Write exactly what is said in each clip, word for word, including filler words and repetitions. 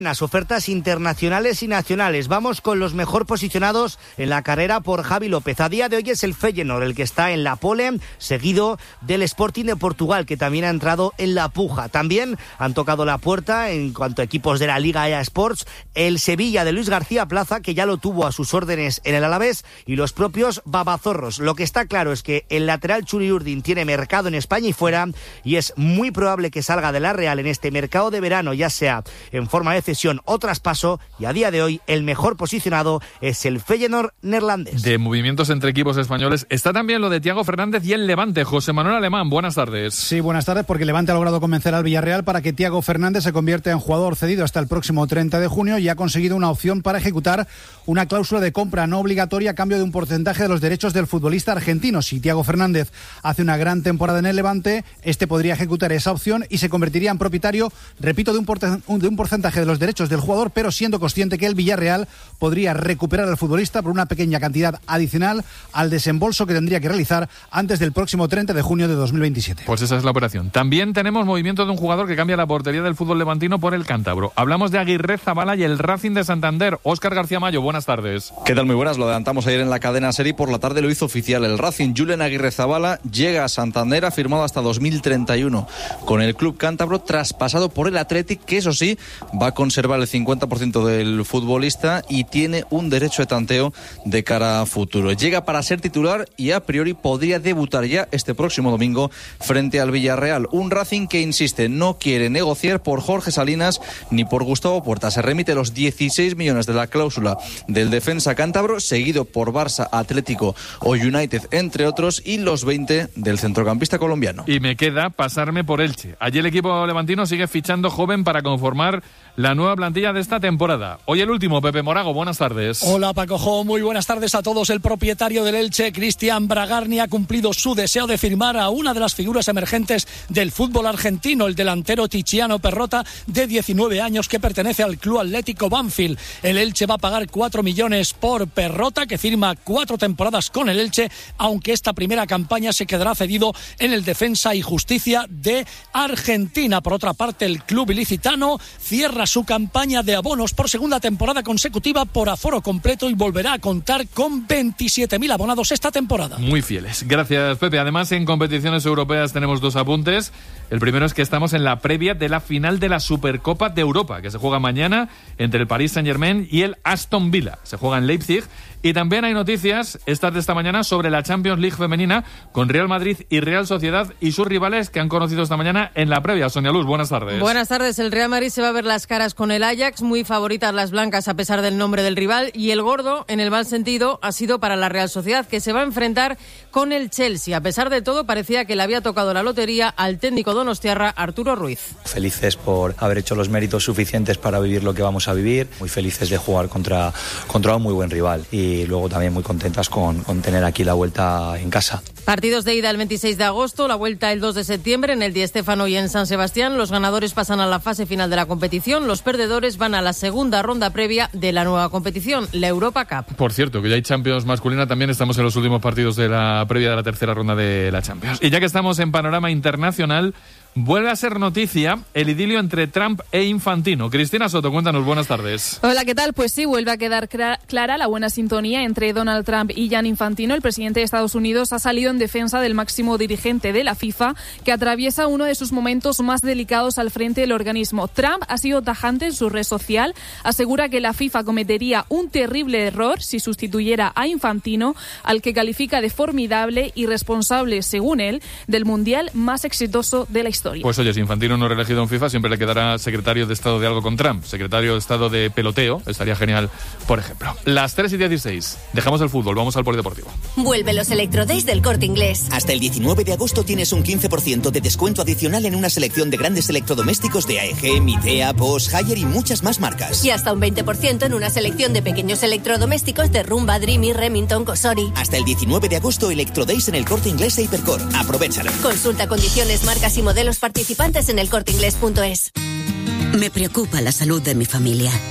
Las ofertas internacionales y nacionales. Vamos con los mejor posicionados en la carrera por Javi López. A día de hoy es el Feyenoord el que está en la pole, seguido del Sporting de Portugal, que también ha entrado en la puja. También han tocado la puerta, en cuanto a equipos de la Liga E A Sports, el Sevilla de Luis García Plaza, que ya lo tuvo a sus órdenes en el Alavés, y los propios babazorros. Lo que está claro es que el lateral Txuri Urdin tiene mercado en España y fuera, y es muy probable que salga de la Real en este mercado de verano, ya sea en forma de o traspaso, y a día de hoy el mejor posicionado es el Feyenoord neerlandés. De movimientos entre equipos españoles está también lo de Thiago Fernández y el Levante. José Manuel Alemán, buenas tardes. Sí, buenas tardes, porque el Levante ha logrado convencer al Villarreal para que Thiago Fernández se convierta en jugador cedido hasta el próximo treinta de junio y ha conseguido una opción para ejecutar una cláusula de compra no obligatoria a cambio de un porcentaje de los derechos del futbolista argentino. Si Thiago Fernández hace una gran temporada en el Levante, este podría ejecutar esa opción y se convertiría en propietario, repito, de un, porte- de un porcentaje de los derechos del jugador, pero siendo consciente que el Villarreal podría recuperar al futbolista por una pequeña cantidad adicional al desembolso que tendría que realizar antes del próximo treinta de junio de dos mil veintisiete. Pues esa es la operación. También tenemos movimiento de un jugador que cambia la portería del fútbol levantino por el cántabro. Hablamos de Aguirrezabala y el Racing de Santander. Óscar García Mayo, buenas tardes. ¿Qué tal? Muy buenas. Lo adelantamos ayer en la cadena SER y por la tarde lo hizo oficial. El Racing, Julen Aguirrezabala, llega a Santander, ha firmado hasta dos mil treinta y uno con el club cántabro, traspasado por el Athletic, que eso sí, va a conservar el cincuenta por ciento del futbolista y tiene un derecho de tanteo de cara a futuro. Llega para ser titular y a priori podría debutar ya este próximo domingo frente al Villarreal. Un Racing que, insiste, no quiere negociar por Jorge Salinas ni por Gustavo Puerta. Se remite los dieciséis millones de la cláusula del defensa cántabro, seguido por Barça, Atlético o United, entre otros, y los veinte del centrocampista colombiano. Y me queda pasarme por Elche. Allí el equipo levantino sigue fichando joven para conformar la nueva plantilla de esta temporada. Hoy el último, Pepe Morago, buenas tardes. Hola Paco Jo, muy buenas tardes a todos. El propietario del Elche, Cristian Bragarni, ha cumplido su deseo de firmar a una de las figuras emergentes del fútbol argentino, el delantero Tiziano Perrota, de diecinueve años, que pertenece al Club Atlético Banfield. El Elche va a pagar cuatro millones por Perrota, que firma cuatro temporadas con el Elche, aunque esta primera campaña se quedará cedido en el Defensa y Justicia de Argentina. Por otra parte, el club ilicitano cierra su campaña de abonos por segunda temporada consecutiva por aforo completo y volverá a contar con veintisiete mil abonados esta temporada. Muy fieles. Gracias, Pepe. Además, en competiciones europeas tenemos dos apuntes. El primero es que estamos en la previa de la final de la Supercopa de Europa, que se juega mañana entre el Paris Saint-Germain y el Aston Villa. Se juega en Leipzig. Y también hay noticias, estas de esta mañana, sobre la Champions League femenina, con Real Madrid y Real Sociedad y sus rivales que han conocido esta mañana en la previa. Sonia Luz, buenas tardes. Buenas tardes. El Real Madrid se va a ver las caras con el Ajax, muy favoritas las blancas a pesar del nombre del rival, y el gordo, en el mal sentido, ha sido para la Real Sociedad, que se va a enfrentar con el Chelsea. A pesar de todo, parecía que le había tocado la lotería al técnico donostiarra, Arturo Ruiz. Felices por haber hecho los méritos suficientes para vivir lo que vamos a vivir, muy felices de jugar contra, contra un muy buen rival, y luego también muy contentas con, con tener aquí la vuelta en casa. Partidos de ida el veintiséis de agosto, la vuelta el dos de septiembre en el Di Stéfano y en San Sebastián. Los ganadores pasan a la fase final de la competición, los perdedores van a la segunda ronda previa de la nueva competición, la Europa Cup. Por cierto, que ya hay Champions masculina, también estamos en los últimos partidos de la previa de la tercera ronda de la Champions. Y ya que estamos en panorama internacional, vuelve a ser noticia el idilio entre Trump e Infantino. Cristina Soto, cuéntanos, buenas tardes. Hola, ¿qué tal? Pues sí, vuelve a quedar clara la buena sintonía entre Donald Trump y Gianni Infantino. El presidente de Estados Unidos ha salido en defensa del máximo dirigente de la FIFA, que atraviesa uno de sus momentos más delicados al frente del organismo. Trump ha sido tajante en su red social, asegura que la FIFA cometería un terrible error si sustituyera a Infantino, al que califica de formidable y responsable, según él, del mundial más exitoso de la historia. Pues oye, si Infantino no es reelegido en FIFA, siempre le quedará secretario de Estado de algo con Trump, secretario de Estado de peloteo, estaría genial, por ejemplo. Las tres y dieciséis, dejamos el fútbol, vamos al polideportivo. Vuelve los Electrodays del Corte Inglés. Hasta el diecinueve de agosto tienes un quince por ciento de descuento adicional en una selección de grandes electrodomésticos de A E G, Midea, Bosch, Haier y muchas más marcas. Y hasta un veinte por ciento en una selección de pequeños electrodomésticos de Rumba, Dreamy, Remington, Cosori. Hasta el diecinueve de agosto, Electrodays en el Corte Inglés e Hipercor. Aprovéchalo. Consulta condiciones, marcas y modelos participantes en el corte inglés punto es. Me preocupa la salud de mi familia.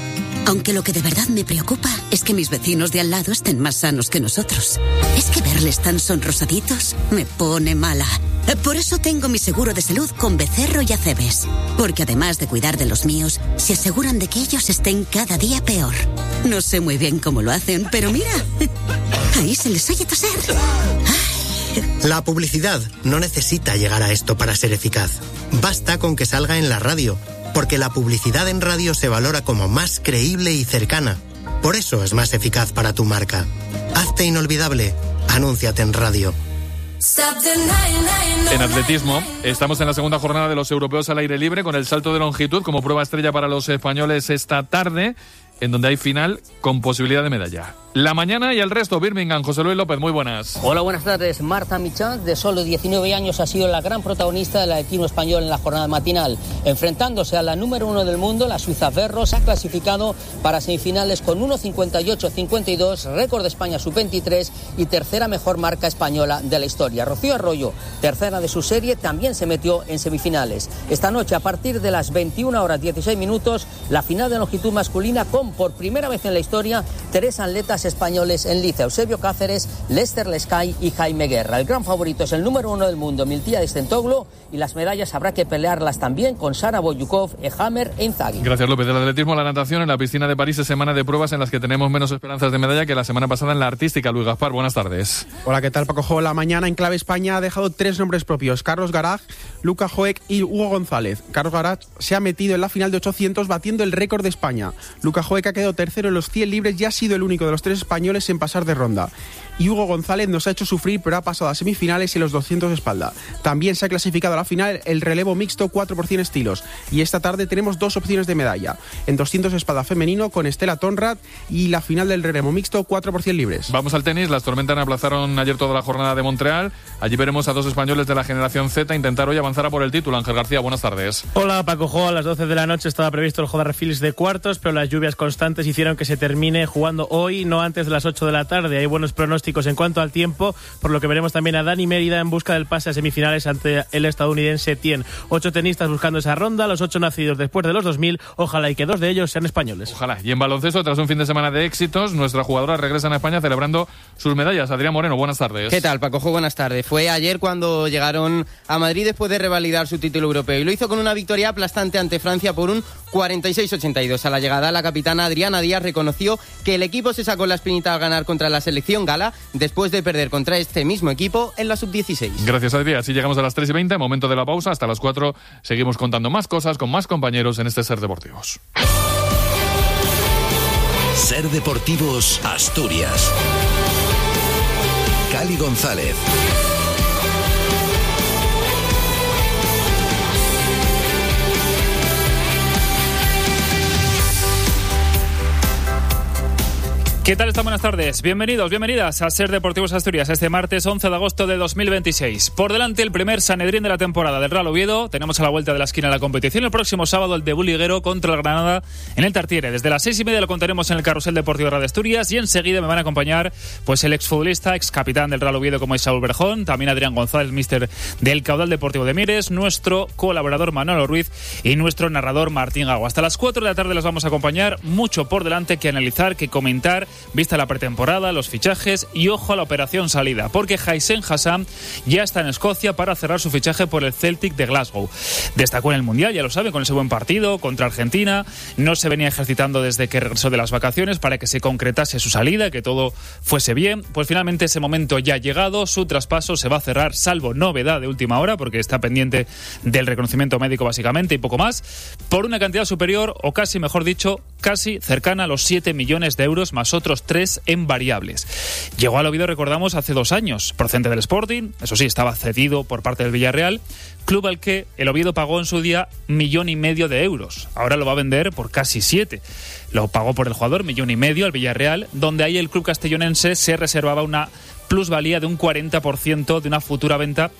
Aunque lo que de verdad me preocupa es que mis vecinos de al lado estén más sanos que nosotros. Es que verles tan sonrosaditos me pone mala. Por eso tengo mi seguro de salud con Becerro y Acebes. Porque además de cuidar de los míos, se aseguran de que ellos estén cada día peor. No sé muy bien cómo lo hacen, pero mira, ahí se les oye toser. La publicidad no necesita llegar a esto para ser eficaz. Basta con que salga en la radio, porque la publicidad en radio se valora como más creíble y cercana. Por eso es más eficaz para tu marca. Hazte inolvidable. Anúnciate en radio. En atletismo, estamos en la segunda jornada de los europeos al aire libre con el salto de longitud como prueba estrella para los españoles esta tarde, en donde hay final con posibilidad de medalla. La mañana y el resto, Birmingham. José Luis López, muy buenas. Hola, buenas tardes. Marta Michan, de solo diecinueve años, ha sido la gran protagonista del atletismo español en la jornada matinal. Enfrentándose a la número uno del mundo, la suiza Ferro, se ha clasificado para semifinales con uno cincuenta y ocho cincuenta y dos, récord de España sub veintitrés y tercera mejor marca española de la historia. Rocío Arroyo, tercera de su serie, también se metió en semifinales. Esta noche, a partir de las veintiuna horas dieciséis minutos, la final de longitud masculina con, por primera vez en la historia, tres atletas españoles en liza: Eusebio Cáceres, Lester Lescay y Jaime Guerra. El gran favorito es el número uno del mundo, Miltiades Centoglu, y las medallas habrá que pelearlas también con Sara Boyukov, Ehamer e Inzaghi. Gracias, López. Del atletismo a la natación, en la piscina de París es semana de pruebas en las que tenemos menos esperanzas de medalla que la semana pasada en la artística. Luis Gaspar, buenas tardes. Hola, ¿qué tal, Paco? Jo, la mañana en Clave España ha dejado tres nombres propios: Carlos Garag, Luca Joek y Hugo González. Carlos Garag se ha metido en la final de ochocientos batiendo el récord de España. Luca Joek ha quedado tercero en los cien libres y ha sido el único de los tres españoles en pasar de ronda. Y Hugo González nos ha hecho sufrir, pero ha pasado a semifinales en los doscientos de espalda. También se ha clasificado a la final el relevo mixto cuatro por cien estilos. Y esta tarde tenemos dos opciones de medalla: en doscientos de espalda femenino con Estela Tonrad y la final del relevo mixto cuatro por cien libres. Vamos al tenis. Las tormentas aplazaron ayer toda la jornada de Montreal. Allí veremos a dos españoles de la generación Z intentar hoy avanzar a por el título. Ángel García, buenas tardes. Hola, Paco Jo. A las doce de la noche estaba previsto el J R Phillips de cuartos, pero las lluvias constantes hicieron que se termine jugando hoy, no antes de las ocho de la tarde. Hay buenos pronósticos en cuanto al tiempo, por lo que veremos también a Dani Mérida en busca del pase a semifinales ante el estadounidense Tien. Ocho tenistas buscando esa ronda, los ocho nacidos después de los dos mil, ojalá y que dos de ellos sean españoles. Ojalá. Y en baloncesto, tras un fin de semana de éxitos, nuestras jugadoras regresan a España celebrando sus medallas. Adrián Moreno, buenas tardes. ¿Qué tal, Paco Jo? Buenas tardes. Fue ayer cuando llegaron a Madrid después de revalidar su título europeo y lo hizo con una victoria aplastante ante Francia por un cuarenta y seis ochenta y dos. A la llegada, la capitana Adriana Díaz reconoció que el equipo se sacó la espinita al ganar contra la selección gala después de perder contra este mismo equipo en la sub dieciséis. Gracias, Adrián. Así llegamos a las tres y veinte, momento de la pausa. Hasta las cuatro seguimos contando más cosas con más compañeros en este Ser Deportivos. Ser Deportivos Asturias. Cali González. ¿Qué tal están? Buenas tardes. Bienvenidos, bienvenidas a Ser Deportivos Asturias este martes once de agosto de dos mil veintiséis. Por delante el primer Sanedrín de la temporada del Real Oviedo. Tenemos a la vuelta de la esquina la competición. El próximo sábado el debut liguero contra el Granada en el Tartiere. Desde las seis y media lo contaremos en el Carrusel Deportivo de Radio Asturias y enseguida me van a acompañar pues el exfutbolista, excapitán del Real Oviedo como es Saúl Berjón, también Adrián González, míster del Caudal Deportivo de Mieres, nuestro colaborador Manolo Ruiz y nuestro narrador Martín Gago. Hasta las cuatro de la tarde los vamos a acompañar. Mucho por delante que analizar, que comentar, vista la pretemporada, los fichajes y ojo a la operación salida, porque Hysem Hassam ya está en Escocia para cerrar su fichaje por el Celtic de Glasgow. Destacó en el Mundial, ya lo saben, con ese buen partido contra Argentina. No se venía ejercitando desde que regresó de las vacaciones para que se concretase su salida, que todo fuese bien. Pues finalmente ese momento ya ha llegado, su traspaso se va a cerrar, salvo novedad de última hora, porque está pendiente del reconocimiento médico básicamente y poco más, por una cantidad superior, o casi, mejor dicho, casi cercana a los siete millones de euros, más otros tres en variables. Llegó al Oviedo, recordamos, hace dos años, procedente del Sporting, eso sí, estaba cedido por parte del Villarreal, club al que el Oviedo pagó en su día millón y medio de euros. Ahora lo va a vender por casi siete. Lo pagó por el jugador, millón y medio al Villarreal, donde ahí el club castellonense se reservaba una plusvalía de un cuarenta por ciento de una futura venta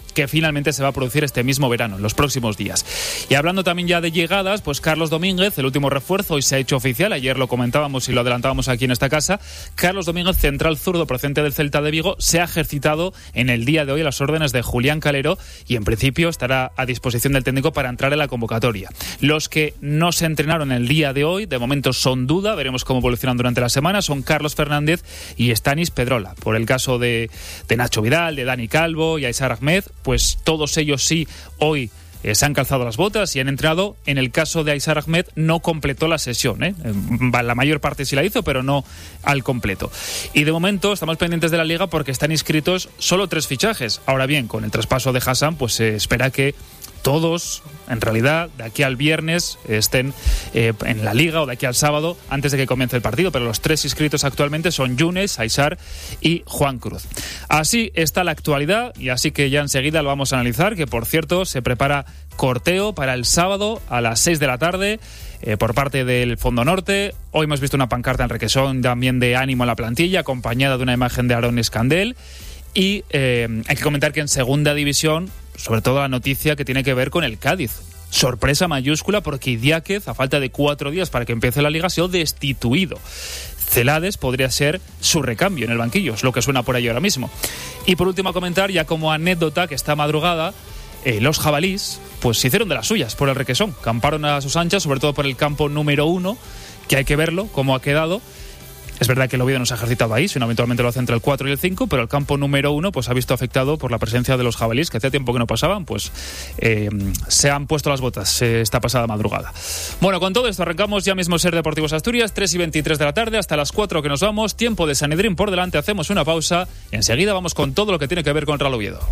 que finalmente se va a producir este mismo verano, en los próximos días. Y hablando también ya de llegadas, pues Carlos Domínguez, el último refuerzo, hoy se ha hecho oficial, ayer lo comentábamos y lo adelantábamos aquí en esta casa. Carlos Domínguez, central zurdo procedente del Celta de Vigo, se ha ejercitado en el día de hoy a las órdenes de Julián Calero y en principio estará a disposición del técnico para entrar en la convocatoria. Los que no se entrenaron el día de hoy, de momento son duda, veremos cómo evolucionan durante la semana, son Carlos Fernández y Stanis Pedrola. Por el caso de, de Nacho Vidal, de Dani Calvo y Aysar Ahmed, pues todos ellos sí hoy Eh, se han calzado las botas y han entrado. En el caso de Aysar Ahmed no completó la sesión, ¿eh? La mayor parte sí la hizo, pero no al completo. Y de momento estamos pendientes de la Liga porque están inscritos solo tres fichajes. Ahora bien, con el traspaso de Hassan, pues se espera que todos, en realidad, de aquí al viernes estén eh, en la Liga o de aquí al sábado antes de que comience el partido, pero los tres inscritos actualmente son Yunes, Aysar y Juan Cruz. Así está la actualidad y así que ya enseguida lo vamos a analizar, que por cierto se prepara corteo para el sábado a las seis de la tarde eh, por parte del Fondo Norte. Hoy hemos visto una pancarta en Requesón también de ánimo a la plantilla, acompañada de una imagen de Aaron Escandel. Y eh, hay que comentar que en segunda división, sobre todo la noticia que tiene que ver con el Cádiz. Sorpresa mayúscula porque Idiáquez, a falta de cuatro días para que empiece la Liga, ha sido destituido. Celades podría ser su recambio en el banquillo, es lo que suena por ahí ahora mismo. Y por último a comentar, ya como anécdota, que esta madrugada eh, los jabalís pues se hicieron de las suyas por el Requesón. Camparon a sus anchas, sobre todo por el campo número uno, que hay que verlo, cómo ha quedado. Es verdad que el Oviedo no se ha ejercitado ahí, sino eventualmente lo hace entre el cuatro y el cinco, pero el campo número uno pues ha visto afectado por la presencia de los jabalíes, que hacía tiempo que no pasaban, pues eh, se han puesto las botas eh, esta pasada madrugada. Bueno, con todo esto arrancamos ya mismo Ser Deportivos Asturias, tres y veintitrés de la tarde, hasta las cuatro que nos vamos, tiempo de Sanedrín por delante, hacemos una pausa y enseguida vamos con todo lo que tiene que ver con Real Oviedo.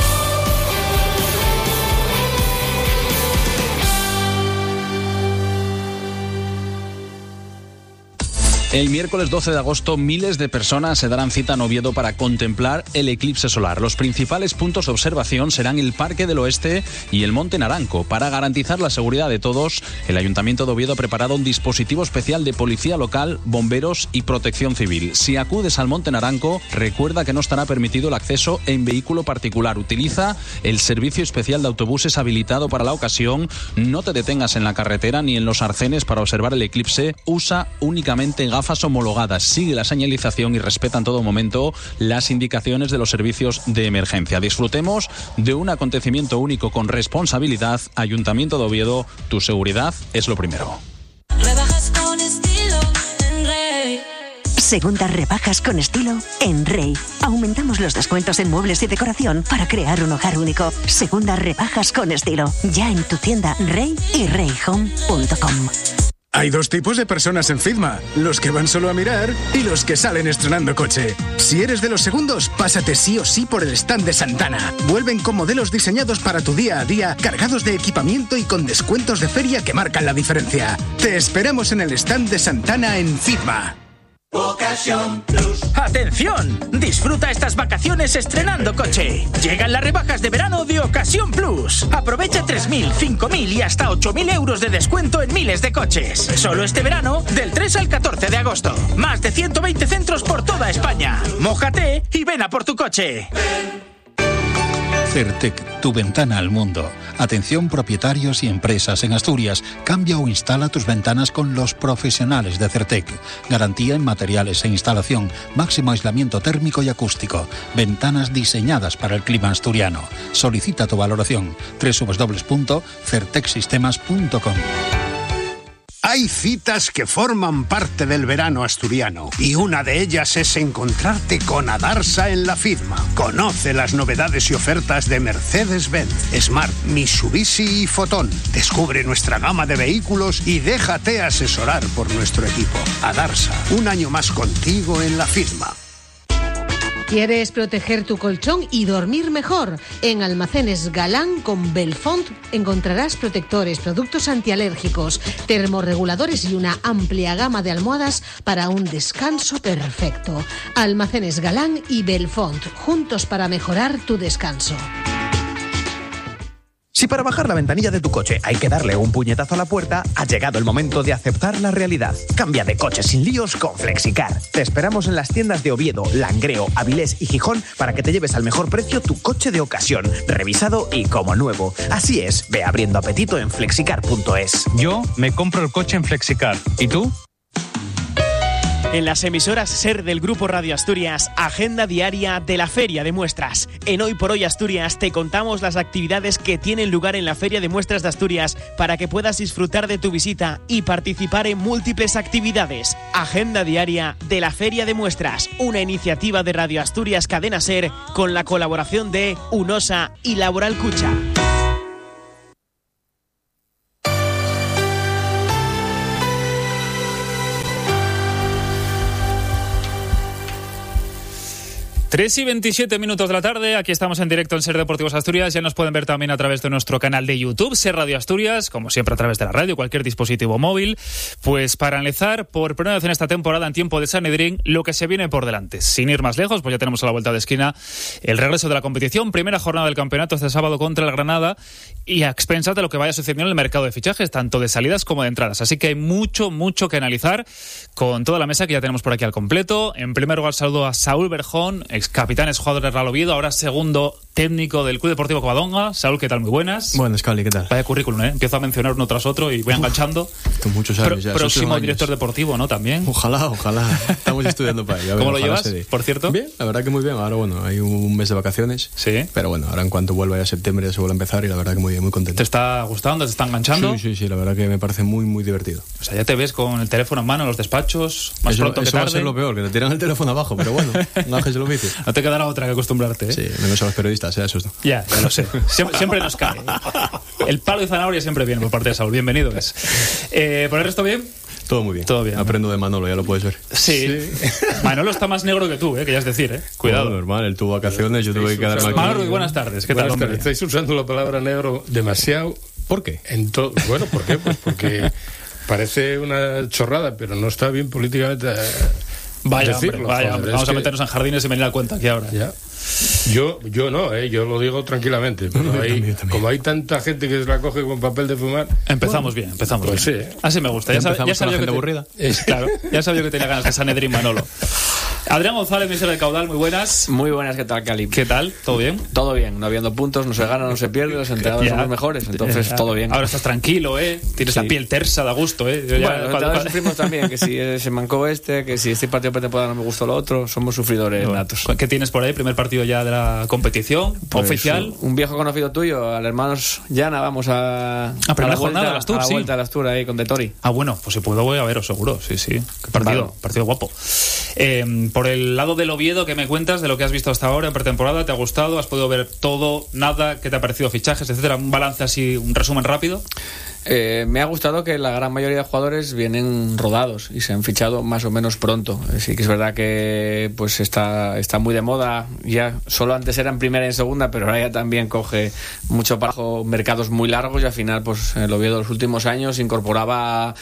El miércoles doce de agosto, miles de personas se darán cita en Oviedo para contemplar el eclipse solar. Los principales puntos de observación serán el Parque del Oeste y el Monte Naranco. Para garantizar la seguridad de todos, el Ayuntamiento de Oviedo ha preparado un dispositivo especial de policía local, bomberos y protección civil. Si acudes al Monte Naranco, recuerda que no estará permitido el acceso en vehículo particular. Utiliza el servicio especial de autobuses habilitado para la ocasión. No te detengas en la carretera ni en los arcenes para observar el eclipse. Usa únicamente gafas homologadas, sigue la señalización y respeta en todo momento las indicaciones de los servicios de emergencia. Disfrutemos de un acontecimiento único con responsabilidad. Ayuntamiento de Oviedo, tu seguridad es lo primero. Rebajas con estilo en Rey. Segundas rebajas con estilo en Rey. Aumentamos los descuentos en muebles y decoración para crear un hogar único. Segundas rebajas con estilo. Ya en tu tienda Rey y rey home punto com. Hay dos tipos de personas en Fitma, los que van solo a mirar y los que salen estrenando coche. Si eres de los segundos, pásate sí o sí por el stand de Santana. Vuelven con modelos diseñados para tu día a día, cargados de equipamiento y con descuentos de feria que marcan la diferencia. Te esperamos en el stand de Santana en Fitma. Ocasión Plus. ¡Atención! Disfruta estas vacaciones estrenando coche. Llegan las rebajas de verano de Ocasión Plus. Aprovecha tres mil, cinco mil y hasta ocho mil euros de descuento en miles de coches. Solo este verano, del tres al catorce de agosto. Más de ciento veinte centros por toda España. Mójate y ven a por tu coche. Certec, tu ventana al mundo. Atención propietarios y empresas en Asturias. Cambia o instala tus ventanas con los profesionales de Certec. Garantía en materiales e instalación. Máximo aislamiento térmico y acústico. Ventanas diseñadas para el clima asturiano. Solicita tu valoración. doble u doble u doble u punto certec sistemas punto com. Hay citas que forman parte del verano asturiano y una de ellas es encontrarte con Adarsa en la Fitma. Conoce las novedades y ofertas de Mercedes-Benz, Smart, Mitsubishi y Fotón. Descubre nuestra gama de vehículos y déjate asesorar por nuestro equipo. Adarsa, un año más contigo en la Fitma. ¿Quieres proteger tu colchón y dormir mejor? En Almacenes Galán con Belfont encontrarás protectores, productos antialérgicos, termorreguladores y una amplia gama de almohadas para un descanso perfecto. Almacenes Galán y Belfont, juntos para mejorar tu descanso. Si para bajar la ventanilla de tu coche hay que darle un puñetazo a la puerta, ha llegado el momento de aceptar la realidad. Cambia de coche sin líos con Flexicar. Te esperamos en las tiendas de Oviedo, Langreo, Avilés y Gijón para que te lleves al mejor precio tu coche de ocasión, revisado y como nuevo. Así es, ve abriendo apetito en flexicar punto es. Yo me compro el coche en Flexicar. ¿Y tú? En las emisoras SER del Grupo Radio Asturias, agenda diaria de la Feria de Muestras. En Hoy por Hoy Asturias te contamos las actividades que tienen lugar en la Feria de Muestras de Asturias para que puedas disfrutar de tu visita y participar en múltiples actividades. Agenda diaria de la Feria de Muestras, una iniciativa de Radio Asturias Cadena SER con la colaboración de UNOSA y Laboral Cucha. tres y veintisiete minutos de la tarde, aquí estamos en directo en SER Deportivos Asturias, ya nos pueden ver también a través de nuestro canal de YouTube, SER Radio Asturias, como siempre a través de la radio, cualquier dispositivo móvil, pues para analizar por primera vez en esta temporada en tiempo de Sanedrín lo que se viene por delante. Sin ir más lejos, pues ya tenemos a la vuelta de esquina el regreso de la competición, primera jornada del campeonato este sábado contra el Granada y a expensas de lo que vaya sucediendo en el mercado de fichajes, tanto de salidas como de entradas, así que hay mucho, mucho que analizar con toda la mesa que ya tenemos por aquí al completo. En primer lugar saludo a Saúl Berjón, ex capitán, es jugador del Real Oviedo, ahora segundo técnico del Club Deportivo Covadonga. Saúl, ¿qué tal? Muy buenas. Buenas, Cali, ¿qué tal? Vaya currículum, ¿eh? Empiezo a mencionar uno tras otro y voy enganchando. Con muchos años Pro- ya. Próximo director deportivo, ¿no? También. Ojalá, ojalá. Estamos estudiando para ello. ¿Cómo lo llevas, por cierto? Bien, la verdad que muy bien. Ahora, bueno, hay un mes de vacaciones. Sí. Pero bueno, ahora en cuanto vuelva ya septiembre ya se vuelve a empezar y la verdad que muy bien, muy contento. ¿Te está gustando? ¿Te está enganchando? Sí, sí, sí. La verdad que me parece muy, muy divertido. O sea, ya te ves con el teléfono en mano en los despachos, más eso, pronto que eso tarde. va a ser lo peor, que te tiran el teléfono abajo, pero bueno, no haces el oficio. No te quedará otra que acostumbrarte, ¿eh? Sí, menos a los periodistas, ¿eh? Eso es. Ya, ya lo sé. Siempre, siempre nos cae. El palo de zanahoria siempre viene por parte de Saúl. Bienvenido. Eh, ¿Por el resto bien? Todo muy bien. Todo bien. Aprendo de Manolo, ya lo puedes ver. Sí. sí. Manolo está más negro que tú, ¿eh? Que ya es decir, ¿eh? Cuidado. Bueno, normal, él tuvo vacaciones, yo tuve que quedarme aquí. Manolo, buenas tardes. ¿Qué buenas tal, hombre? Tardes. Estáis usando la palabra negro demasiado. ¿Por qué? En to- bueno, ¿por qué? Pues porque parece una chorrada, pero no está bien políticamente. Eh, vaya, decirlo, hombre, vaya, joder, hombre. Vamos a que... meternos en jardines y venir a cuenta aquí ahora. Ya. Yo, yo no, ¿eh? Yo lo digo tranquilamente, pero yo hay, también, también. como hay tanta gente que se la coge con papel de fumar. Empezamos bueno, bien, empezamos pues bien. Sí, ¿eh? Así me gusta. Ya, Ya sab- ya sabía que gente te... aburrida. Es, claro, ya sabía que tenía ganas de Sanedrín Manolo. Adrián González, ministro del Caudal, muy buenas. Muy buenas, ¿qué tal, Cali? ¿Qué tal? ¿Todo bien? Todo bien, no habiendo puntos, no se gana, no se pierde, los entrenadores Ya. son los mejores, entonces Ya. todo bien. Ahora estás tranquilo, ¿eh? Tienes Sí. la piel tersa de gusto, ¿eh? Yo ya- Bueno, los cuando- entrenadores cuando- sufrimos también, que si eh, se mancó este, que si este partido de temporada no me gustó lo otro, somos sufridores natos. ¿Qué tienes por ahí? Primer partido ya de la competición Pues, oficial. Un viejo conocido tuyo, al hermanos Llana, vamos a, Ah, pero a la jornada de las Tour, a la sí. vuelta de las Tour ahí con De Tori. Ah, bueno, pues si puedo voy a veros, seguro. Sí, sí. Qué partido, Vale. partido guapo. Eh, por el lado del Oviedo, ¿qué me cuentas de lo que has visto hasta ahora en pretemporada? ¿Te ha gustado? ¿Has podido ver todo? ¿Nada? ¿Qué te ha parecido fichajes, etcétera? Un balance así, un resumen rápido. Eh, me ha gustado que la gran mayoría de jugadores vienen rodados y se han fichado más o menos pronto. Sí que es verdad que pues está, está muy de moda. Ya solo antes era en primera y en segunda, pero ahora ya también coge mucho bajo mercados muy largos y al final pues el Oviedo los últimos años incorporaba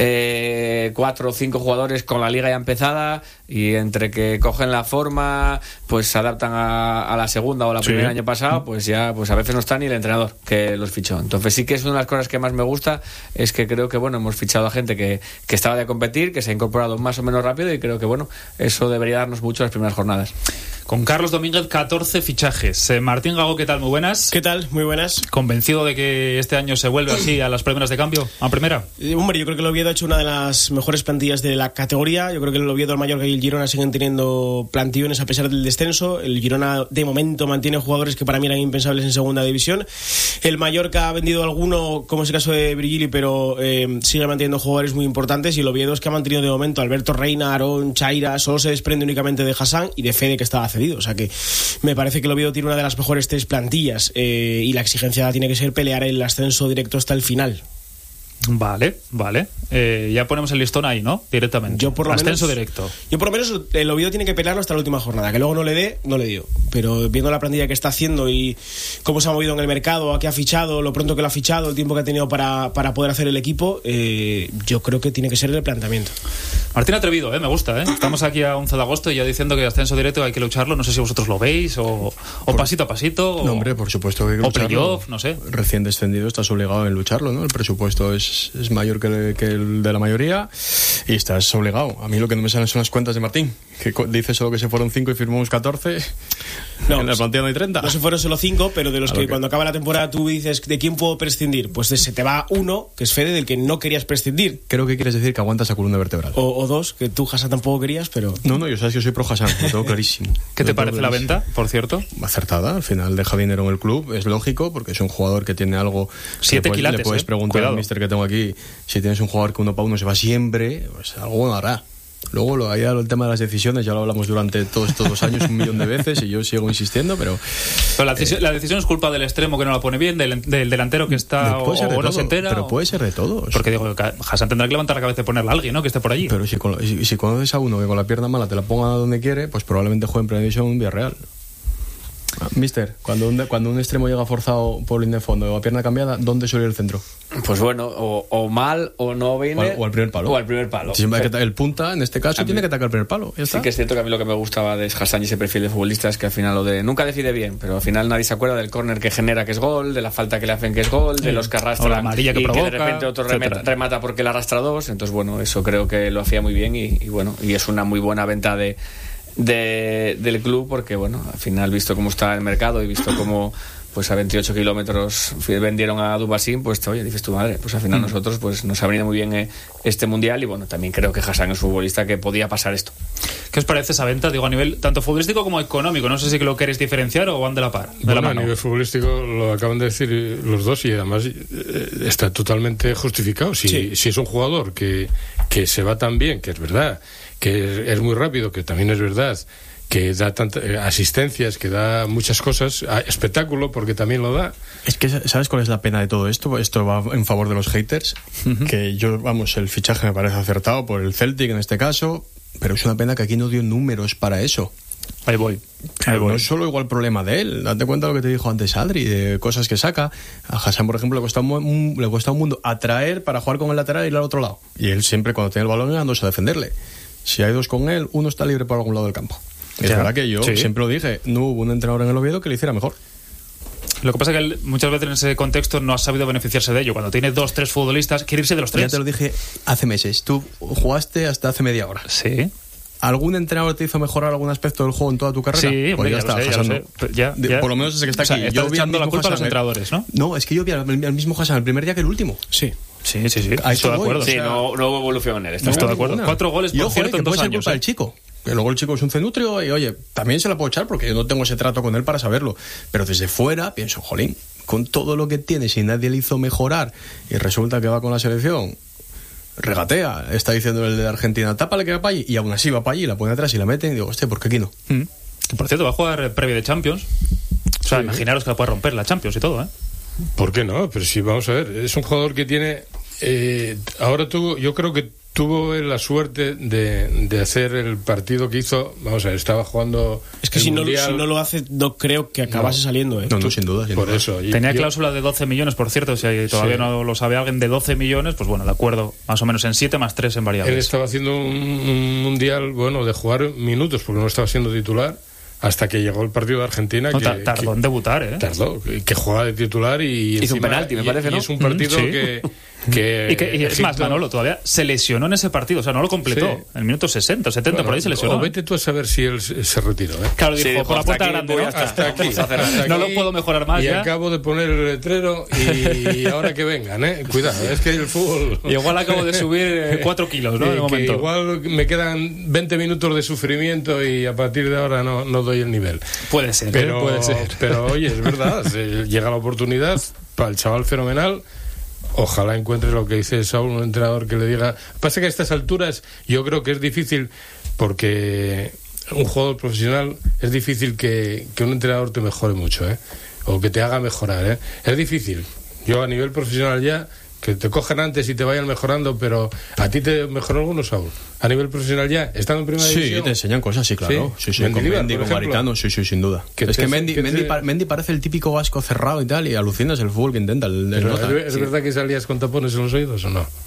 eh, cuatro o cinco jugadores con la liga ya empezada y entre que cogen la forma pues se adaptan a, a la segunda o la Sí. primera año pasado, pues ya pues a veces no está ni el entrenador que los fichó. Entonces sí que es una de las cosas que más me gusta, es que creo que bueno, hemos fichado a gente que, que estaba de competir, que se ha incorporado más o menos rápido y creo que bueno, eso debería darnos mucho las primeras jornadas. Con Carlos Domínguez, catorce fichajes. Eh, Martín Gago, ¿qué tal? Muy buenas. ¿Qué tal? Muy buenas. ¿Convencido de que este año se vuelve así a las primeras de cambio? ¿A primera? Eh, hombre, yo creo que el Oviedo ha hecho una de las mejores plantillas de la categoría. Yo creo que el Oviedo, el Mallorca y el Girona siguen teniendo plantillones a pesar del descenso. El Girona, de momento, mantiene jugadores que para mí eran impensables en segunda división. El Mallorca ha vendido alguno, como es el caso de Virgili, pero eh, sigue manteniendo jugadores muy importantes. Y el Oviedo es que ha mantenido de momento Alberto Reina, Aarón, Chaira. Solo se desprende únicamente de Hassan y de Fede, que estaba cedido. O sea que me parece que el Oviedo tiene una de las mejores tres plantillas eh, y la exigencia tiene que ser pelear el ascenso directo hasta el final. Vale, vale. Eh, ya ponemos el listón ahí, ¿no? Directamente. Yo por lo Ascenso menos, directo. Yo por lo menos el Oviedo tiene que pelearlo hasta la última jornada. Que luego no le dé, no le dio. Pero viendo la plantilla que está haciendo y cómo se ha movido en el mercado, a qué ha fichado, lo pronto que lo ha fichado, el tiempo que ha tenido para, para poder hacer el equipo, eh, yo creo que tiene que ser el planteamiento. Martín atrevido, ¿eh? Me gusta, ¿eh? Estamos aquí a once de agosto y ya diciendo que ascenso directo hay que lucharlo. No sé si vosotros lo veis o, o por, pasito a pasito. O, no, hombre, por supuesto que hay que o lucharlo. playoff, no sé. Recién descendido estás obligado en lucharlo, ¿no? El presupuesto es, es mayor que el, que el de la mayoría y estás obligado. A mí lo que no me salen son las cuentas de Martín, que dice solo que se fueron cinco y firmamos catorce. No, en la plantilla no hay treinta. No se fueron solo cinco, pero de los que, que cuando acaba la temporada tú dices ¿de quién puedo prescindir? Pues se te va uno, que es Fede, del que no querías prescindir. Creo que quieres decir que aguantas a columna vertebral. O, o dos, que tú, Hassan, tampoco querías, pero... No, no, yo sabes que yo soy pro Hassan, lo tengo clarísimo. ¿Qué te parece la venta, por cierto? Acertada, al final deja dinero en el club, es lógico, porque es un jugador que tiene algo... Siete pues, quilates, le puedes eh. preguntar Cuidado. al mister que tengo aquí, si tienes un jugador que uno para uno se va siempre, pues algo bueno hará. Luego lo, allá el tema de las decisiones ya lo hablamos durante todos estos dos años un millón de veces y yo sigo insistiendo, pero... Pero la, decisión, eh, la decisión es culpa del extremo que no la pone bien, del, del delantero que está o, o no se entera. Pero o... puede ser de todos. Porque digo, Hassan tendrá que levantar la cabeza y ponerla a alguien, ¿no? Que esté por allí. Pero si, con, si, si conoces a uno que con la pierna mala te la ponga donde quiere, pues probablemente juegue en Primera División un Villarreal. Mister, cuando un, cuando un extremo llega forzado por línea de fondo o a pierna cambiada, ¿dónde suele ir el centro? Pues bueno, o, o mal o no viene. O, o al primer palo. O al primer palo. Siempre hay que, el punta, en este caso, tiene que atacar el primer palo. Ya está. Sí que es cierto que a mí lo que me gustaba de Hassan y ese perfil de futbolista es que al final lo de nunca decide bien, pero al final nadie se acuerda del córner que genera que es gol, de la falta que le hacen que es gol, de los que arrastran o la amarilla que y provoca, que de repente otro remata, remata porque le arrastra dos. Entonces bueno, eso creo que lo hacía muy bien y, y bueno, y es una muy buena venta de De, del club porque bueno, al final visto cómo está el mercado y visto cómo pues a veintiocho kilómetros vendieron a Dubasín, pues oye, dices tu madre, pues al final mm. nosotros pues nos ha venido muy bien eh, este mundial y bueno, también creo que Hassan es un futbolista que podía pasar esto. ¿Qué os parece esa venta? Digo, a nivel tanto futbolístico como económico, no sé si lo queréis diferenciar o van de la par, de bueno, la mano. A nivel futbolístico lo acaban de decir los dos y además eh, está totalmente justificado. Si, sí. si es un jugador que, que se va tan bien, que es verdad, que es, es muy rápido, que también es verdad, que da tantas eh, asistencias, que da muchas cosas, a, espectáculo, porque también lo da. Es que, ¿sabes cuál es la pena de todo esto? Esto va en favor de los haters, uh-huh. que yo, vamos, el fichaje me parece acertado por el Celtic en este caso, pero es una pena que aquí no dio números para eso. Ahí voy. Ahí voy. No es solo igual problema de él. Date cuenta de lo que te dijo antes Adri, de cosas que saca. A Hassan, por ejemplo, le cuesta un, le cuesta un mundo atraer para jugar con el lateral y ir al otro lado. Y él siempre, cuando tiene el balón, andándose a defenderle. Si hay dos con él, uno está libre por algún lado del campo. Es ya. verdad que yo sí. siempre lo dije, no hubo un entrenador en el Oviedo que le hiciera mejor. Lo que pasa es que él muchas veces en ese contexto no ha sabido beneficiarse de ello. Cuando tiene dos, tres futbolistas, quiere irse de los tres. Ya te lo dije hace meses. Tú jugaste hasta hace media hora. Sí. ¿Algún entrenador te hizo mejorar algún aspecto del juego en toda tu carrera? Sí, pues ya, ya, está, sé, ya, sé. Ya, ya. Por lo menos ese que está aquí. O sea, yo vi echando la culpa Hassan, a los entrenadores, ¿no? No, es que yo vi al, al mismo Hassan el primer día que el último. Sí. Sí, sí, sí. Ahí estoy de acuerdo. Sí, o sea, no, no hubo evolución en él. No estoy de acuerdo. Cuatro goles, por y ojo, cierto, eh, en dos puede ser años. Culpa ¿eh? del chico. Que luego el chico es un cenutrio y, oye, también se la puedo echar porque yo no tengo ese trato con él para saberlo. Pero desde fuera pienso, jolín, con todo lo que tiene, si nadie le hizo mejorar y resulta que va con la selección, regatea, está diciendo el de Argentina, tápale que va para allí, y aún así va para allí, la pone atrás y la meten y digo, hostia, ¿por qué aquí no? Mm. Por cierto, va a jugar previo de Champions. O sea, sí, imaginaros que la puede romper la Champions y todo, ¿eh? ¿Por qué no? Pero sí, vamos a ver, es un jugador que tiene... Eh, ahora tuvo, yo creo que tuvo la suerte de, de hacer el partido que hizo. Vamos a ver, estaba jugando. Es que si no, si no lo hace, no creo que acabase no. saliendo, ¿eh? No, no, sin duda. Sin por duda. eso. Tenía yo, cláusula de doce millones, por cierto. Si todavía sí. no lo sabe alguien, de doce millones, pues bueno, de acuerdo, más o menos en siete más tres en variables. Él estaba haciendo un, un mundial, bueno, de jugar minutos, porque no estaba siendo titular. Hasta que llegó el partido de Argentina. No, que, tardó que, en debutar, ¿eh? Tardó, que, que jugaba de titular y. Hizo un penalti, me parece, y, ¿no? Y es un partido sí. que. que y, que, y es Egipto... más, Manolo todavía se lesionó en ese partido, o sea, no lo completó. Sí. En el minuto sesenta, setenta, bueno, por ahí se lesionó. O vete tú a saber si él se, se retiró, ¿eh? Claro, dijo, sí, por la puerta grande, ¿no? Hasta, hasta aquí. Hasta aquí no lo puedo mejorar más. Y ya. acabo de poner el letrero y, y ahora que vengan, ¿eh? Cuidado, es que el fútbol. Y igual acabo de subir cuatro kilos, ¿no? Y de momento. Igual me quedan veinte minutos de sufrimiento y a partir de ahora no, no doy el nivel. Puede ser, pero, ¿eh? Puede ser. Pero oye, es verdad, llega la oportunidad para el chaval fenomenal. Ojalá encuentre lo que dice Saúl, un entrenador que le diga. Pasa que a estas alturas yo creo que es difícil, porque un jugador profesional es difícil que, que un entrenador te mejore mucho, ¿eh? O que te haga mejorar, ¿eh? Es difícil. Yo a nivel profesional ya, que te cojan antes y te vayan mejorando, pero ¿a ti te mejoró alguno, Saúl? A nivel profesional ya, estando en primera sí, división. Sí, te enseñan cosas, sí, claro. Sí, sí, sí con Mendy, con Maritano, sí, sí, sin duda. Es te, que Mendy, que Mendy, te... Mendy parece el típico vasco cerrado y tal, y alucinas el fútbol que intenta. El, el pero, nota, ¿Es, ¿Es sí. verdad que salías con tapones en los oídos o no?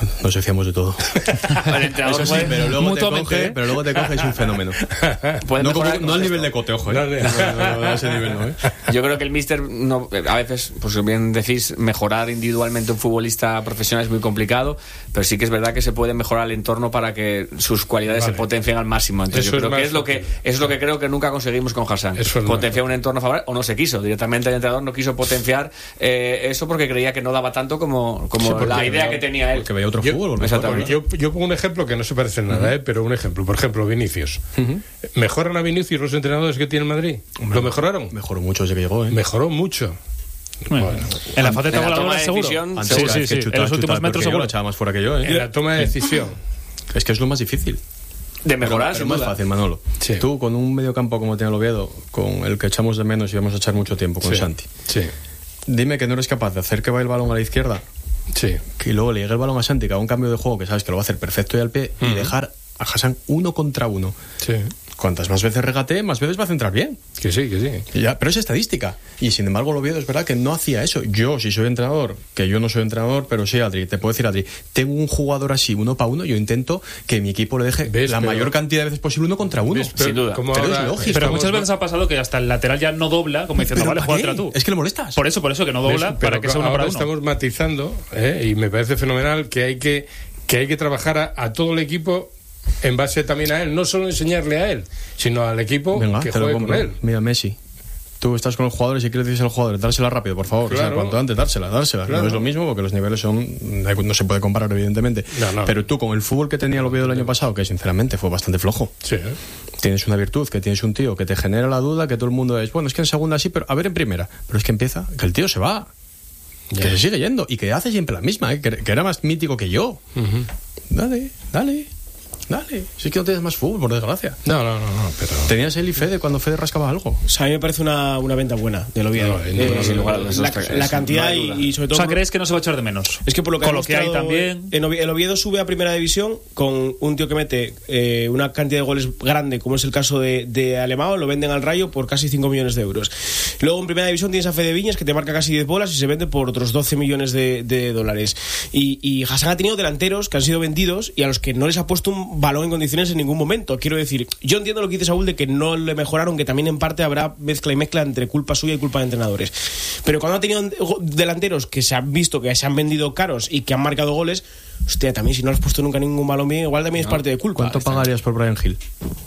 Nos decíamos de todo. El entrenador Eso sí, pero luego, te mutuamente, coge, ¿eh? pero luego te coge es un fenómeno. No, como- no al nivel de Cote, ojo, ¿eh? No, no, no, a ese nivel no, ¿eh? Yo creo que el míster, no, a veces, pues bien decís, mejorar individualmente un futbolista profesional es muy complicado, pero sí que es verdad que se puede mejorar el entorno para que sus cualidades Vale. se potencien al máximo. Entonces Eso yo creo es que más es lo que fácil. es lo que creo que nunca conseguimos con Hassan. Eso es Potenciar un entorno favorable, o no se quiso. Directamente el entrenador no quiso potenciar eh, eso porque creía que no daba tanto como, como Sí, porque la idea veía- que tenía él. Que veía otro Yo- fútbol. ¿no? Exactamente. Yo, yo pongo un ejemplo que no se parece en nada, ¿eh? Pero un ejemplo. Por ejemplo, Vinicius. ¿Mejoran a Vinicius los entrenadores que tiene en Madrid? ¿Lo mejoraron? Mejoró mucho desde que llegó, ¿eh? Mejoró mucho. Bueno, en la faceta En la toma voladora de seguro. decisión, Antes Sí, cada sí, vez sí. que chutaba, En los últimos chutaba metros peor que yo, seguro. lo echaba más fuera que yo, ¿eh? En la toma de decisión. Es que es lo más difícil. De mejorar, Pero, pero sin más duda. fácil, Manolo. Sí. Tú, con un mediocampo como tiene el Oviedo, con el que echamos de menos y vamos a echar mucho tiempo, con Sí. Santi, Sí. dime que no eres capaz de hacer que vaya el balón a la izquierda, Sí. que luego le llegue el balón a Santi, que haga un cambio de juego que sabes que lo va a hacer perfecto y al pie, y dejar a Hassan uno contra uno. Sí. Cuantas más veces regatee, más veces va a centrar bien. Que sí, que sí. Y ya, pero es estadística. Y sin embargo, el Oviedo es verdad que no hacía eso. Yo, si soy entrenador, que yo no soy entrenador, pero sí, Adri, te puedo decir, Adri, tengo un jugador así, uno para uno, yo intento que mi equipo le deje ¿Ves? la Pero- mayor cantidad de veces posible uno contra uno. ¿Ves? Pero Sin duda. como Pero ahora es lógico. Pero estamos- muchas veces ha pasado que hasta el lateral ya no dobla, como diciendo, Pero vale, ¿para juégatela qué? tú. Es que le molestas. Por eso, por eso, que no dobla, ¿Ves? para Pero que sea uno ahora para uno. estamos matizando, ¿eh? Y me parece fenomenal que hay que, que hay que trabajar a, a todo el equipo en base también a él, no solo enseñarle a él, sino al equipo Venga, que te lo juegue con compro. él. Mira, Messi. Tú estás con los jugadores y quieres decirse al jugador, dársela rápido, por favor. O sea, Claro. cuanto antes, dársela, dársela. Claro. No es lo mismo porque los niveles son. No se puede comparar, evidentemente. No, no. Pero tú, con el fútbol que tenía el Oviedo el año pasado, que sinceramente fue bastante flojo. Sí, ¿eh? Tienes una virtud, que tienes un tío que te genera la duda, que todo el mundo es, bueno, es que en segunda sí, pero a ver en primera. Pero es que empieza, que el tío se va. Ya. Que se sigue yendo y que hace siempre la misma, ¿eh? que, que era más mítico que yo. Ujú. Dale, dale, dale. Si es que no tienes más fútbol, por desgracia. No, no, no, no, pero... Tenías él y Fede cuando Fede rascaba algo. O sea, a mí me parece una, una venta buena del Oviedo. No, Eh, no, no, sin lugar a la, dudas, la eso no cantidad hay y, duda. y sobre O todo... sea, por- ¿crees que no se va a echar de menos? Es que por lo que, Con ha lo que hay mostrado, también. en Oviedo- el Oviedo sube a primera división con un tío que mete eh, una cantidad de goles grande, como es el caso de, de Alemão, lo venden al Rayo por casi cinco millones de euros. Luego en primera división tienes a Fede Viñas, que te marca casi diez bolas y se vende por otros doce millones de, de dólares. Y, y Hassan ha tenido delanteros que han sido vendidos y a los que no les ha puesto un balón en condiciones en ningún momento. Quiero decir, yo entiendo lo que dice Saúl de que no le mejoraron, que también en parte habrá mezcla y mezcla entre culpa suya y culpa de entrenadores. Pero cuando ha tenido delanteros que se han visto que se han vendido caros y que han marcado goles, hostia, también si no le has puesto nunca ningún balón bien, igual también es parte de culpa. ¿Cuánto pagarías por Brian Hill?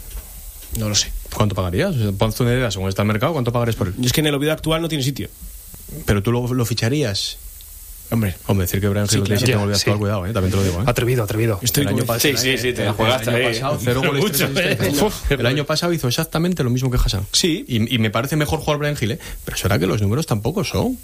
No lo sé. ¿Cuánto pagarías? Ponte una idea, según está el mercado, ¿cuánto pagarías por él? Y es que en el Oviedo actual no tiene sitio. Pero tú lo, lo ficharías. Hombre, Hombre, decir que Brian Hill Sí, lo tiene claro. sitio en el Oviedo Sí. actual, cuidado, ¿eh? También te lo digo, ¿eh? Atrevido, atrevido. estoy El año con- pasado- Sí, sí, sí, te la el jugaste año ahí. pasado, cero goles, Mucho, tres ¿eh? asistencias. Uf. El año pasado hizo exactamente lo mismo que Hassan. Sí. Y, y me parece mejor jugar Brian Hill, ¿eh? Pero será que los números tampoco son.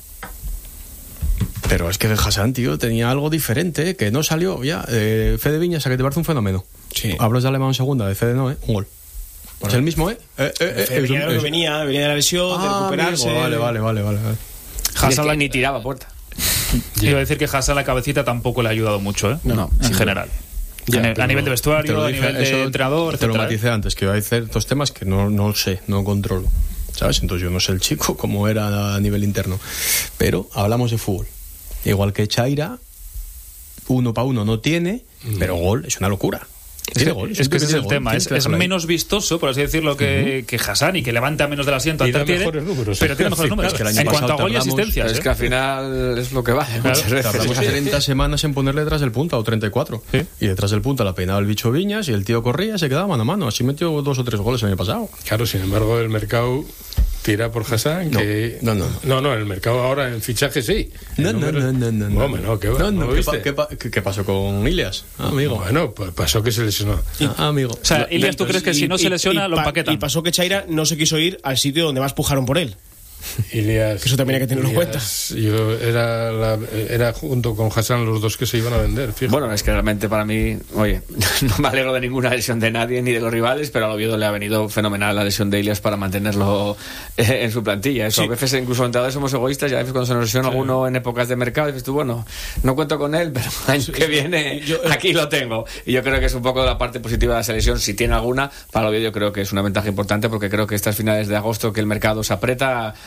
Pero es que Hassan, tío, tenía algo diferente, ¿eh? Que no salió ya. Eh, Fede Viñas, a que te parece un fenómeno. Sí. Hablas de Alemán en segunda, de Fede no, ¿eh? Un gol. Es el mismo, ¿eh? eh, eh, eh, Fede es un- Viñas, que es- venía, venía de la lesión, de Ah, recuperarse. amigo, vale, vale, vale, vale. vale. Hassan la ni tiraba a puerta. Iba a decir que Hassan la cabecita tampoco le ha ayudado mucho, ¿eh? No, en sin general. Ya, a, ne- pero a nivel de te vestuario, lo a dije, nivel de eso entrenador, te lo etcétera, ¿eh? maticé antes, que hay ciertos temas que no, no sé, no controlo, ¿sabes? Entonces yo no sé el chico cómo era a nivel interno. Pero hablamos de fútbol. Igual que Chaira, uno para uno no tiene, pero gol es una locura. Es Tiene que, gol, es que ese tiene es el gol, tema, tienes es, que es dejarlo ahí. menos vistoso, por así decirlo, que, que Hassan, y que levanta menos del asiento Y al da tertiere, mejores números. pero tiene mejores Sí, números. es que el año En cuanto a pasado gol y tardamos- asistencias. Pero es ¿eh? que al final es lo que vale Claro. muchas veces. Tardamos treinta semanas en ponerle detrás del punta, o treinta y cuatro. Sí. Y detrás del punta la peinaba el bicho Viñas y el tío corría, se quedaba mano a mano. Así metió dos o tres goles el año pasado. Claro, sin embargo, el mercado tira por Hassan. No, que... no, no, no. No, el mercado ahora en fichaje sí. No, El no, número- no, no, no. Hombre, no, ¿qué va? No, no, ¿No ¿qué, viste? pa- qué pa- qué- qué pasó con Ilias? Ah, amigo. Bueno, pues pasó que se lesionó. Ah, amigo. O sea, Ilias, ¿tú crees que si no se lesiona, lo pa- empaquetan? Y pasó que Chaira no se quiso ir al sitio donde más pujaron por él. Ilias, Que eso también hay que tenerlo en Ilias, Yo era, la- era junto con Hassan los dos que se iban a vender. Fíjate. Bueno, es que realmente para mí, oye, no me alegro de ninguna lesión de nadie ni de los rivales, pero al Oviedo le ha venido fenomenal la lesión de Ilias para mantenerlo eh, en su plantilla. Eso, Sí. a veces incluso los entrenadores somos egoístas y a veces cuando se nos lesiona alguno en épocas de mercado dices tú, bueno, no cuento con él, pero el año que viene yo- aquí lo tengo. Y yo creo que es un poco la parte positiva de la selección, si tiene alguna, para el Oviedo yo creo que es una ventaja importante porque creo que estas finales de agosto que el mercado se aprieta,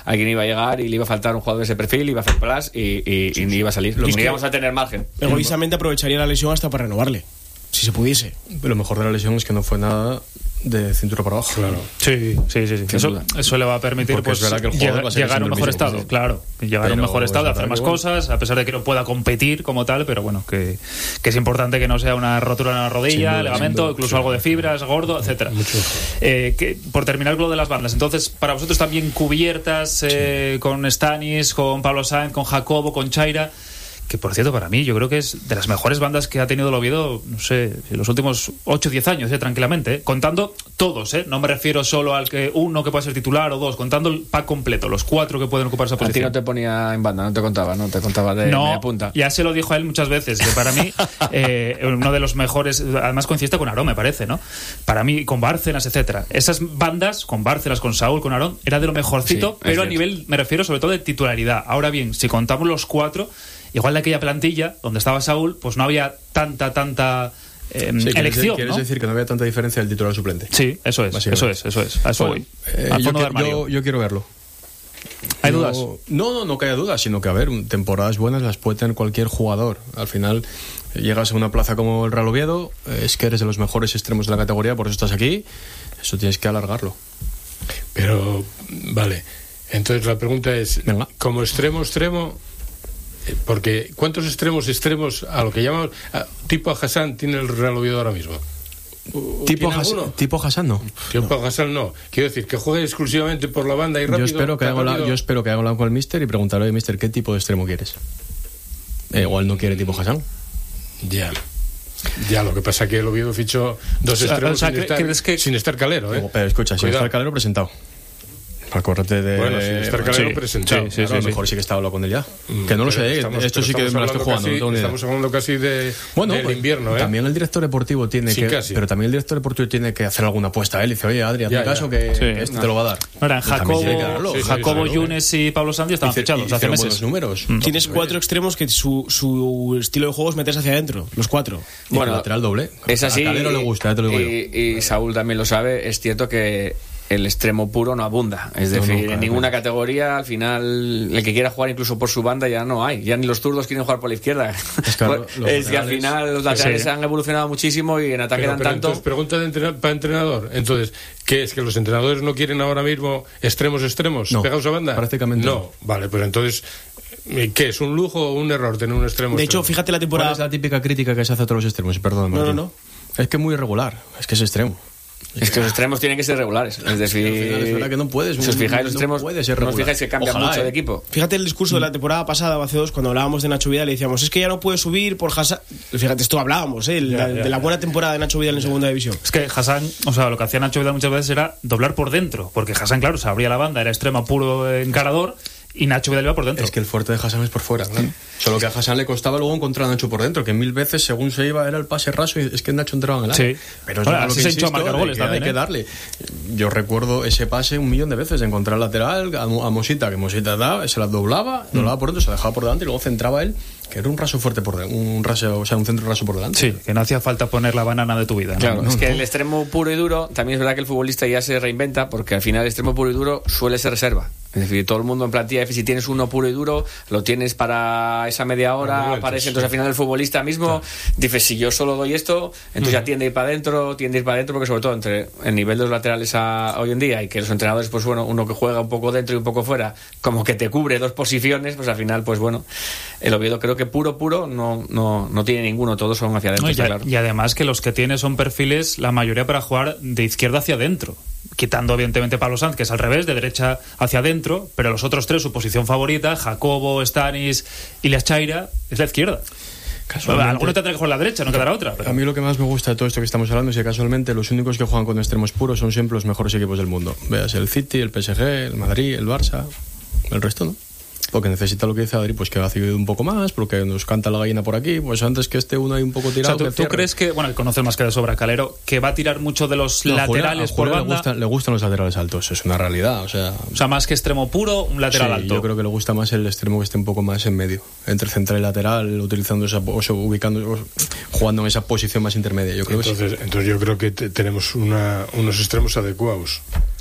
alguien iba a llegar y le iba a faltar un jugador de ese perfil, iba a hacer plus y, y, y ni iba a salir. Lo que íbamos a tener margen. Egoístamente aprovecharía la lesión hasta para renovarle, si se pudiese. Lo mejor de la lesión es que no fue nada de cintura para abajo. Claro. Sí, sí, sí. sí. Eso, eso le va a permitir pues, llega, llegar a un mejor estado, sí. Claro. Llegar pero a un mejor estado, hacer más cosas, a pesar de que no pueda competir como tal, pero bueno, que, que es importante que no sea una rotura en la rodilla, duda, ligamento, incluso sí. algo de fibras, gordo, etcétera. Eh, que, por terminar con lo de las bandas, entonces, para vosotros también cubiertas eh, sí. con Stanis, con Pablo Sáenz, con Jacobo, con Chaira, que por cierto para mí yo creo que es de las mejores bandas que ha tenido el Oviedo, no sé, en los últimos ocho o diez años, eh, tranquilamente, eh, contando todos, eh, no me refiero solo al que uno que puede ser titular o dos, contando el pack completo, los cuatro que pueden ocupar esa posición. A ti no te ponía en banda, no te contaba, no te contaba de, no, media punta. Ya se lo dijo a él muchas veces, que para mí eh, uno de los mejores, además coincide con Aarón, me parece, ¿no? Para mí, con Bárcenas, etcétera. Esas bandas, con Bárcenas, con Saúl, con Aarón, era de lo mejorcito, sí, pero a nivel, me refiero sobre todo de titularidad. Ahora bien, si contamos los cuatro, igual de aquella plantilla donde estaba Saúl, pues no había tanta, tanta eh, sí, elección. ¿Quieres ¿no? decir que no había tanta diferencia del titular suplente? Sí, eso es, eso es, eso es. A eso bueno, voy. Eh, Al yo, fondo que, de armario. yo, yo quiero verlo. ¿Hay yo, dudas? No, no, no que haya dudas, sino que, a ver, temporadas buenas las puede tener cualquier jugador. Al final, llegas a una plaza como el Real Oviedo, es que eres de los mejores extremos de la categoría, por eso estás aquí, eso tienes que alargarlo. Pero, vale, entonces la pregunta es, Venga. como extremo, extremo... Porque ¿cuántos extremos extremos a lo que llamamos a, tipo a Hassan tiene el Real Oviedo ahora mismo? Tipo, Has, tipo Hassan no. Tipo no. Hassan no. Quiero decir que juegue exclusivamente por la banda y rápido. Yo espero que haya hablado, yo espero que haya hablado con el míster y preguntarle, míster, ¿qué tipo de extremo quieres? Eh, igual no quiere tipo Hassan. Ya. Ya, lo que pasa es que el Oviedo fichó dos extremos o sea, sin, que, estar, que... sin estar Calero, ¿eh? Pero escucha, sin estar Calero presentado. Acuérdate de... Bueno, sin estar Calero sí, presentado. Sí, sí, claro, sí, mejor sí. sí que estaba hablando con él ya. Mm, que no lo sé, estamos, esto sí que me lo estoy jugando. Casi, no estamos hablando casi de, bueno, del pues, invierno, ¿eh? También el director deportivo tiene sí, que... Casi. Pero también el director deportivo tiene que hacer alguna apuesta. Él dice, oye, Adri, hazme caso que sí. este no. te lo va a dar. No, eran Jacobo, sí, Jacobo sí, Yunes y Pablo Santi estaban fichados hace meses. Números. Mm. Tienes cuatro extremos que su, su estilo de juego es meterse hacia adentro, los cuatro. Bueno, lateral doble. Es así. A Calero le gusta, ya te lo digo y, yo. Y Saúl también lo sabe, es cierto que el extremo puro no abunda, es decir, no, nunca, en ninguna no. categoría al final el que quiera jugar incluso por su banda ya no hay, ya ni los zurdos quieren jugar por la izquierda. Es que, bueno, es que al final los laterales sí. han evolucionado muchísimo y en ataque dan tanto. Entonces, pregunta de entrenador, para entrenador, entonces, ¿qué es? ¿Que los entrenadores no quieren ahora mismo extremos extremos no, pegados a banda? Prácticamente no. no. Vale, pues entonces ¿qué es? ¿Un lujo o un error tener un extremo? De extremo? hecho, fíjate la temporada. ¿Cuál es la típica crítica que se hace a todos los extremos? Perdón, no, no, no. Es que es muy irregular, es que es extremo. Es que los extremos tienen que ser regulares. Es decir, es verdad que no puedes. Si os fijáis, los extremos, no, puede ser no os fijáis que cambian Ojalá, mucho eh. de equipo. Fíjate el discurso mm. de la temporada pasada o hace dos, cuando hablábamos de Nacho Vidal, le decíamos, es que ya no puede subir por Hassan. Fíjate, esto hablábamos, ¿eh? Ya, la, ya, de la ya. buena temporada de Nacho Vidal en segunda división. Es que Hassan, o sea, lo que hacía Nacho Vidal muchas veces era doblar por dentro, porque Hassan, claro, se abría la banda, era extremo puro encarador. Y Nacho Vidal iba por dentro. Es que el fuerte de Hassan es por fuera, claro. Solo que a Hassan le costaba luego encontrar a Nacho por dentro, que mil veces según se iba era el pase raso y es que Nacho entraba en el área. Sí. Pero es Ahora, lo así que se insisto, echó a marcar goles que también, hay ¿eh? que darle. Yo recuerdo ese pase un millón de veces, de encontrar el lateral a, a Mosita, que Mosita daba, se la doblaba, mm. doblaba por dentro, se la dejaba por delante y luego centraba él, que era un raso fuerte por delante, un raso, o sea, un centro raso por delante. Sí, que no hacía falta poner la banana de tu vida. ¿no? Claro, no, es que no. el extremo puro y duro, también es verdad que el futbolista ya se reinventa, porque al final el extremo puro y duro suele ser reserva. Es decir, todo el mundo en plantilla, si tienes uno puro y duro, lo tienes para esa media hora, no, aparece, entonces al final el futbolista mismo sí. dice, si yo solo doy esto, entonces mm. ya tiende a ir para adentro, tiende a ir para adentro, porque sobre todo entre el nivel de los laterales a, hoy en día y que los entrenadores, pues bueno, uno que juega un poco dentro y un poco fuera, como que te cubre dos posiciones, pues al final, pues bueno, el Oviedo creo que puro, puro no, no, no tiene ninguno, todos son hacia adentro. No, y, claro. y además que los que tiene son perfiles, la mayoría para jugar de izquierda hacia adentro, quitando evidentemente Pablo Sanz, que es al revés, de derecha hacia adentro, pero los otros tres, su posición favorita, Jacobo, Stanis y la Chaira, es la izquierda. Alguno tendrá que jugar la derecha, no quedará otra. Pero... A mí lo que más me gusta de todo esto que estamos hablando es que casualmente los únicos que juegan con extremos puros son siempre los mejores equipos del mundo. Veas el City, el P S G, el Madrid, el Barça, el resto no. Porque necesita lo que dice Adri, pues que ha seguido un poco más, porque nos canta la gallina por aquí, pues antes que esté uno ahí un poco tirado. O sea, ¿tú, ¿tú crees que, bueno, conoces más que de sobra Calero, que va a tirar mucho de los no, laterales a Julio por banda? Le, gusta, le gustan los laterales altos, es una realidad. O sea, o sea, más que extremo puro, un lateral sí, alto. Yo creo que le gusta más el extremo que esté un poco más en medio, entre central y lateral, utilizando esa, o sea, ubicando, o jugando en esa posición más intermedia. Yo creo entonces, que sí. entonces yo creo que te, tenemos una, unos extremos adecuados.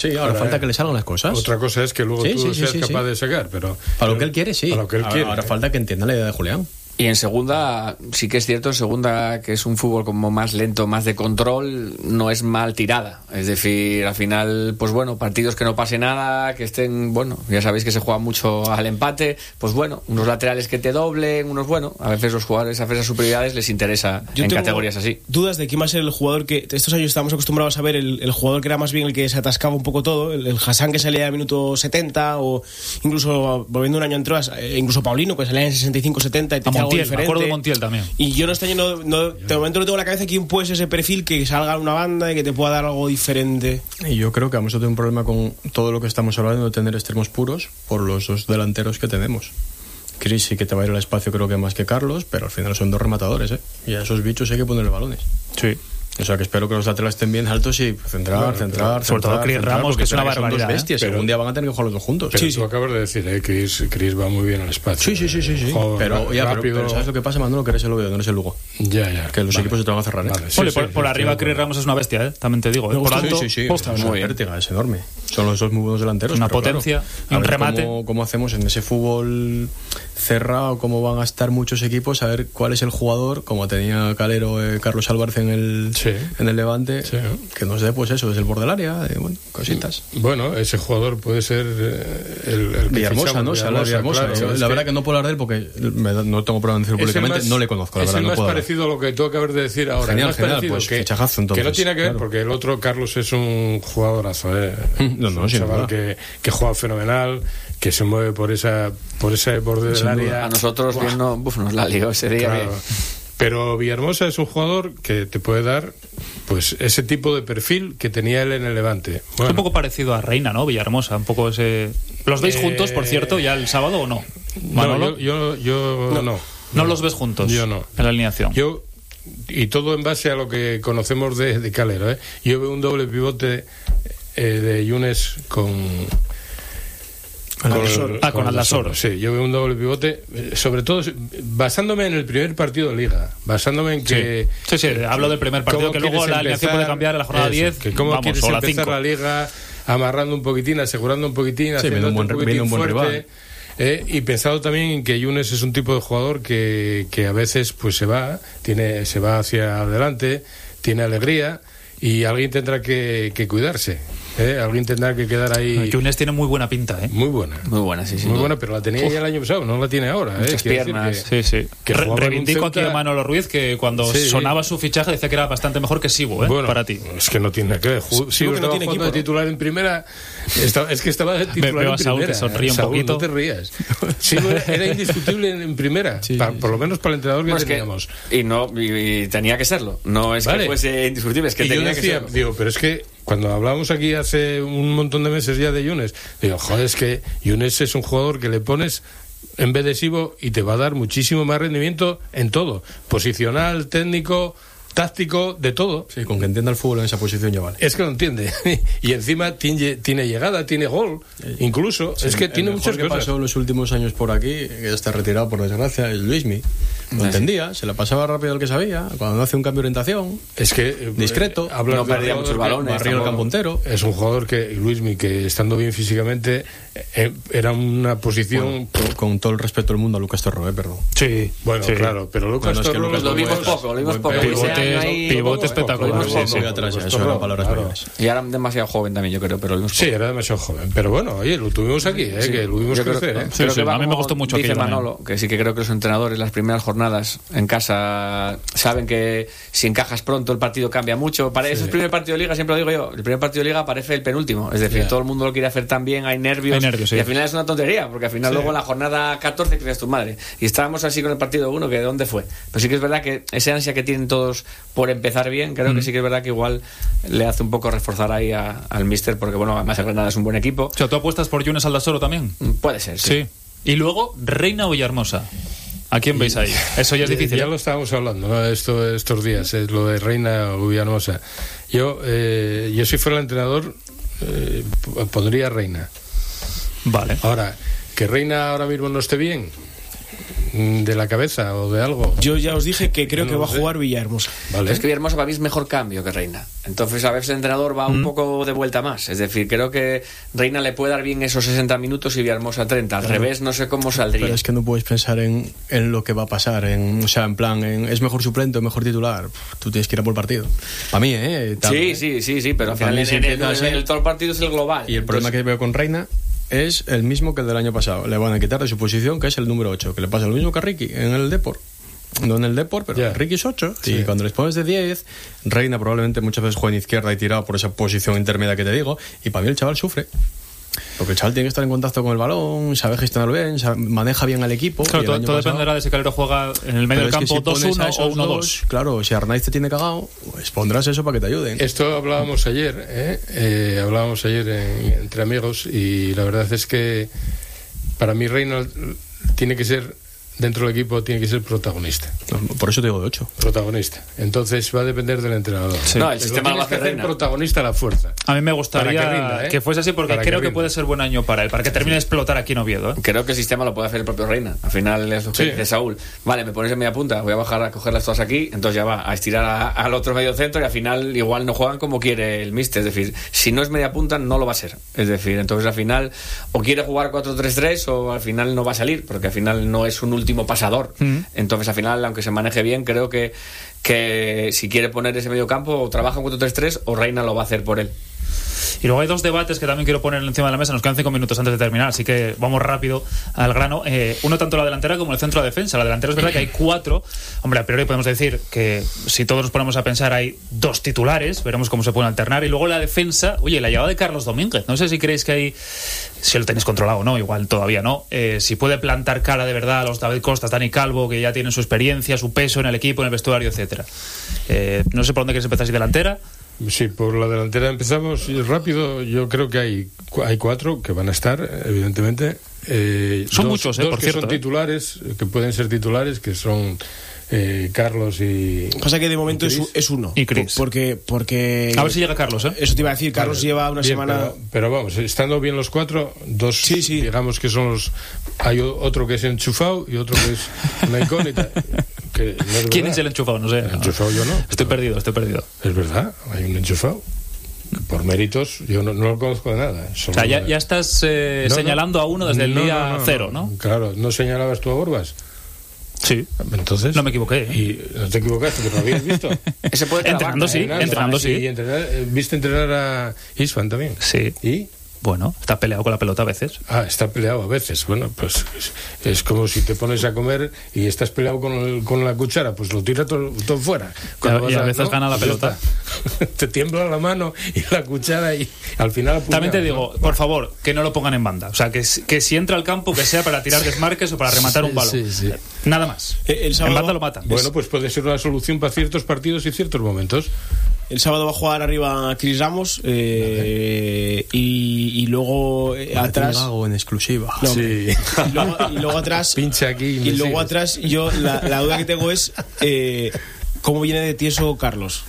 Sí, ahora, ahora falta que le salgan las cosas. Otra cosa es que luego sí, tú sí, seas sí, capaz sí. de sacar, pero... Para lo que él quiere, sí. Para lo que él ahora, quiere. ahora falta que entienda la idea de Julián. Y en segunda, sí que es cierto, en segunda, que es un fútbol como más lento, más de control, no es mal tirada. Es decir, al final, pues bueno, partidos que no pase nada, que estén, bueno, ya sabéis que se juega mucho al empate, pues bueno, unos laterales que te doblen, unos, bueno, a veces los jugadores a esas superioridades les interesa Yo en tengo categorías así. Dudas de quién va a ser el jugador que estos años estábamos acostumbrados a ver, el, el jugador que era más bien el que se atascaba un poco todo, el, el Hassan que salía al minuto setenta, o incluso volviendo un año atrás, eh, incluso Paulino que salía en sesenta y cinco setenta y te A hacía algo Montiel, me diferente. acuerdo de Montiel también. Y yo no este año no, no, de momento no tengo en la cabeza quién puede ser ese perfil que salga a una banda y que te pueda dar algo diferente. Y yo creo que vamos a tener un problema con todo lo que estamos hablando de tener extremos puros por los dos delanteros que tenemos. Chris sí que te va a ir al espacio, creo que más que Carlos, pero al final son dos rematadores, ¿eh? Y a esos bichos hay que ponerle balones. Sí. O sea que espero que los laterales estén bien altos y centrar, Bueno, centrar, sobre todo Chris Ramos, que es una barbaridad. Son dos bestias, ¿eh? y algún día van a tener que jugar los dos juntos. Pero Sí, tú sí. acabas de decir, ¿eh? Chris, Chris va muy bien al espacio. Sí, sí, sí, sí, sí. Joder, pero, ya, pero, rápido. pero ¿sabes lo que pasa, Manolo? Que eres el Oviedo, no eres el Lugo. Ya, ya. Que los Vale. equipos se te van a cerrar, ¿eh? Vale, sí, Ole, sí, por, sí, por sí, arriba sí, Chris Ramos es una bestia, ¿eh? También te digo. ¿eh? Por alto, sí, sí, sí. ostras, O sea, muy bien. vértiga, es enorme. Son los dos muy buenos delanteros. Una pero potencia claro, y un a ver remate. Cómo, cómo hacemos en ese fútbol cerrado, cómo van a estar muchos equipos, a ver cuál es el jugador, como tenía Calero, eh, Carlos Álvarez en el, Sí. en el Levante, Sí. que nos dé pues eso, desde el borde del área, eh, bueno, cositas. Bueno, ese jugador puede ser eh, el, el que Villahermosa, fichamos, ¿no? Se habla de Villahermosa. claro, la es verdad que que no puedo hablar de él porque me da- no tengo problema en decirlo es el públicamente, más- no le conozco, la es verdad, el no más puedo hablar. parecido a lo que tú acabas de decir ahora. Genial, el más genial, parecido, pues, que, fichajazo, entonces, que no tiene que ver claro. porque el otro Carlos es un jugadorazo, ¿eh? No, no, Es un sin chaval duda. que, que juega fenomenal, que se mueve por esa por ese borde del Sin duda. área. A nosotros Buah. viendo, uf, nos la lió ese día. Claro. Pero Villahermosa es un jugador que te puede dar pues ese tipo de perfil que tenía él en el Levante. Es Bueno, un poco parecido a Reina, ¿no? Villahermosa, un poco ese... ¿Los veis Eh, juntos, por cierto, ya el sábado o no? no, Manolo, yo, yo, yo no. no, no. los ves juntos Yo no. en la alineación. Yo, y todo en base a lo que conocemos de, de Calero, ¿eh? Yo veo un doble pivote eh, de Yunes con... Aldasoro. Ah, con Aldasoro. Sí, yo veo un doble pivote, eh, sobre todo basándome en el primer partido de Liga, basándome en que... Sí, sí, sí, hablo del primer partido, ¿cómo que luego quieres la alineación empezar? puede cambiar en la jornada Eso, diez, que cómo vamos, quieres o la empezar cinco. la Liga amarrando un poquitín, asegurando un poquitín, Sí, haciendo viene un buen- un viene poquitín un buen fuerte. rival. Eh, y pensado también en que Yunes es un tipo de jugador que, que a veces pues se va, tiene, se va hacia adelante, tiene alegría y alguien tendrá que, que cuidarse. ¿eh? Alguien tendrá que quedar ahí. Yunes tiene muy buena pinta, ¿eh? Muy buena. Muy buena, sí, sí. Muy buena, pero la tenía ya el año pasado, no la tiene ahora. ¿eh? Muchas Quiero decir piernas. que- Sí, sí. que Re- jugaba en un reivindico aquí Ceuta- a Manolo Ruiz que cuando Sí. sonaba su fichaje decía que era bastante mejor que Sibu, ¿eh? Bueno, para ti. es que no tiene nada que ver. Ju- Sí, Sigo porque no estaba tiene jugando equipo, de ¿no? titular en primera. Estaba- es que estaba de titular veo en a Saúl que primera. sonríe un Saúl, poquito. no te rías. Sigo era, era indiscutible en, en primera. Pa- por lo menos para el entrenador que No, es que- teníamos. y no y, y tenía que serlo. No es Vale. que fuese indiscutible, es que Y yo tenía que decía, serlo. digo, pero es que cuando hablábamos aquí hace un montón de meses ya de Yunes, digo, joder, es que Yunes es un jugador que le pones en vez de Sibo y te va a dar muchísimo más rendimiento en todo. Posicional, técnico, táctico, de todo. Sí, con que entienda el fútbol en esa posición ya vale. Es que lo entiende. Y encima tiene, tiene llegada, tiene gol, incluso. Sí, es que el tiene mejor muchas que cosas. pasó los últimos años por aquí, que ya está retirado por desgracia, es Luismi. Lo Ah, entendía, se la pasaba rápido el que sabía, cuando no hace un cambio de orientación, Es que eh, discreto, eh, hablas no de un perdía jugador muchos que balones, barrió el tampoco. campo entero. Es un jugador que, Luismi, que estando bien físicamente, eh, era una posición. Con, con todo el respeto del mundo a Lucas Torro, eh, perdón. Sí. Bueno, sí. claro, pero Lucas Bueno, es que Torro Lucas Lo Torro vimos es poco, lo vimos buen poco. pivote, Ese año ahí- pivote espectacular, Lo vimos sí, poco. sí. Voy atrás, Lucas eso eran Torro, palabras claro. mayores. Y era demasiado joven también, yo creo, pero lo vimos Sí, poco. era demasiado joven. Pero bueno, oye, lo tuvimos aquí, eh, que lo vimos Yo creo- crecer. ¿eh? Sí, creo sí, que va a mí me como gustó mucho dice aquello también. Manolo, que sí que creo que los entrenadores las primeras jornadas en casa saben que si encajas pronto el partido cambia mucho. Para ese primer partido de Liga, siempre lo digo yo, el primer partido de Liga parece el penúltimo. Es decir, Ya. todo el mundo lo quiere hacer tan bien, hay nervios. Hay nervios, sí. Y al final es una tontería, porque al final Sí. luego en la jornada catorce crees tu madre. Y estábamos así con el partido uno, que de dónde fue. Pero sí que es verdad que esa ansia que tienen todos por empezar bien, creo que sí que es verdad que igual le hace un poco reforzar ahí a- al míster, porque bueno, además el Granada es un buen equipo. O sea, ¿tú apuestas por Yunes Aldasoro también? Puede ser, sí. Sí. Y luego, Reina o Villahermosa. ¿A quién veis ahí? Eso ya es difícil. Ya ¿eh? lo estábamos hablando, ¿no? Esto, estos días, es lo de Reina o Villahermosa. Yo, eh, yo si fuera el entrenador, eh, p- pondría Reina. Vale. Ahora, que Reina ahora mismo no esté bien, de la cabeza o de algo. Yo ya os dije que creo no que va sé. a jugar Villahermosa. Vale. Es que Villahermosa para mí es mejor cambio que Reina. Entonces a veces el entrenador va mm. un poco de vuelta más. Es decir, creo que Reina le puede dar bien esos sesenta minutos y Villahermosa treinta. Al claro. revés, no sé cómo saldría. Pero es que no puedes pensar en, en lo que va a pasar. En, o sea, en plan, en, ¿es mejor suplente o mejor titular? Tú tienes que ir a por partido. Para mí, ¿eh? Tal, sí, ¿eh? sí, sí, sí, pero al final en, en, en, en el todo el partido es el global. Y el Entonces, problema que veo con Reina es el mismo que el del año pasado. Le van a quitar de su posición, que es el número ocho, que le pasa lo mismo que a Ricky en el Depor. No en el Depor, pero yeah. Ricky es ocho. Sí. Y cuando les pones de diez, Reina probablemente muchas veces juega en izquierda y tirado por esa posición intermedia que te digo. Y para mí el chaval sufre. Porque el chaval tiene que estar en contacto con el balón, sabe gestionarlo bien, sabe, maneja bien al equipo. Claro, todo, todo pasado, dependerá de si Calero juega en el medio del campo si dos uno o uno dos. Claro, si Arnaiz te tiene cagado, pues pondrás eso para que te ayuden. Esto hablábamos ayer, ¿eh? Eh, hablábamos ayer en, entre amigos, y la verdad es que para mí Reina tiene que ser, dentro del equipo, tiene que ser protagonista. Por eso te digo de ocho. Protagonista. Entonces va a depender del entrenador. Sí. No, el Pero sistema lo va a hacer Reina. Protagonista a la fuerza. A mí me gustaría que, rinda, ¿eh? que fuese así, porque para creo que, que puede ser buen año para él, para que termine de explotar aquí en Oviedo. ¿eh? Creo que el sistema lo puede hacer el propio Reina. Al final es lo que sí. dice Saúl. Vale, me pones en media punta, voy a bajar a cogerlas todas aquí, entonces ya va a estirar a, al otro medio centro y al final igual no juegan como quiere el míster. Es decir, si no es media punta no lo va a ser. Es decir, entonces al final o quiere jugar cuatro tres tres o al final no va a salir, porque al final no es un último pasador. Mm. Entonces al final, aunque se maneje bien, creo que, que si quiere poner ese medio campo o trabaja en cuatro tres tres o Reina lo va a hacer por él. Y luego hay dos debates que también quiero poner encima de la mesa. Nos quedan cinco minutos antes de terminar, así que vamos rápido al grano. Eh, uno tanto la delantera como el centro de defensa. La delantera es verdad que hay cuatro. Hombre, a priori podemos decir que si todos nos ponemos a pensar hay dos titulares, veremos cómo se pueden alternar. Y luego la defensa, oye, la llegada de Carlos Domínguez. No sé si creéis que hay, si lo tenéis controlado o no, igual todavía no. Eh, si puede plantar cara de verdad a los David Costas, Dani Calvo, que ya tienen su experiencia, su peso en el equipo, en el vestuario, etcétera. Eh, no sé por dónde queréis empezar, si delantera. Sí, por la delantera empezamos rápido. Yo creo que hay hay cuatro que van a estar, evidentemente. Eh, son dos, muchos, eh, dos por que cierto. Son eh. titulares, que pueden ser titulares, que son eh, Carlos y. Pasa que de momento es, es uno. Y Chris. Porque, porque. A ver si llega Carlos, ¿eh? Eso te iba a decir. Carlos vale, lleva una bien, semana. Pero, pero vamos, estando bien los cuatro, dos, sí, sí. digamos que son los. Hay otro que es enchufado y otro que es una incógnita. Que no es ¿Quién es el enchufado? No sé. El enchufado yo no. Estoy perdido, estoy perdido. Es verdad, hay un enchufado. Por méritos, yo no, no lo conozco de nada. Solo o sea, ya, ya estás eh, no, señalando no, a uno desde el no, día no, no, cero, ¿no? Claro, ¿no señalabas tú a Borbas? Sí. Entonces. No me equivoqué. Y no te equivocaste, pero lo habías visto. Ese puede trabajar, entrenando, sí. Entrenando, entrenando, sí. Y entrenar, ¿viste entrenar a Isfan también? Sí. ¿Y? Bueno, está peleado con la pelota a veces. Ah, está peleado a veces. Bueno, pues es, es como si te pones a comer y estás peleado con, el, con la cuchara, pues lo tiras todo, todo fuera. Cuando y a, y a veces ¿no? gana la pelota. Te tiembla la mano y la cuchara y al final... Apuñado, también te digo, ¿no? por favor, que no lo pongan en banda. O sea, que, que si entra al campo, que sea para tirar desmarques o para rematar sí, un balón. Sí, sí. Nada más. El sábado, en banda lo matan. Bueno, pues puede ser una solución para ciertos partidos y ciertos momentos. El sábado va a jugar arriba Chris Ramos eh, y, y luego eh, atrás hago en exclusiva no, sí. y, luego, y luego atrás pincha aquí y, y luego sigues. atrás yo la, la duda que tengo es eh, cómo viene de tieso Carlos.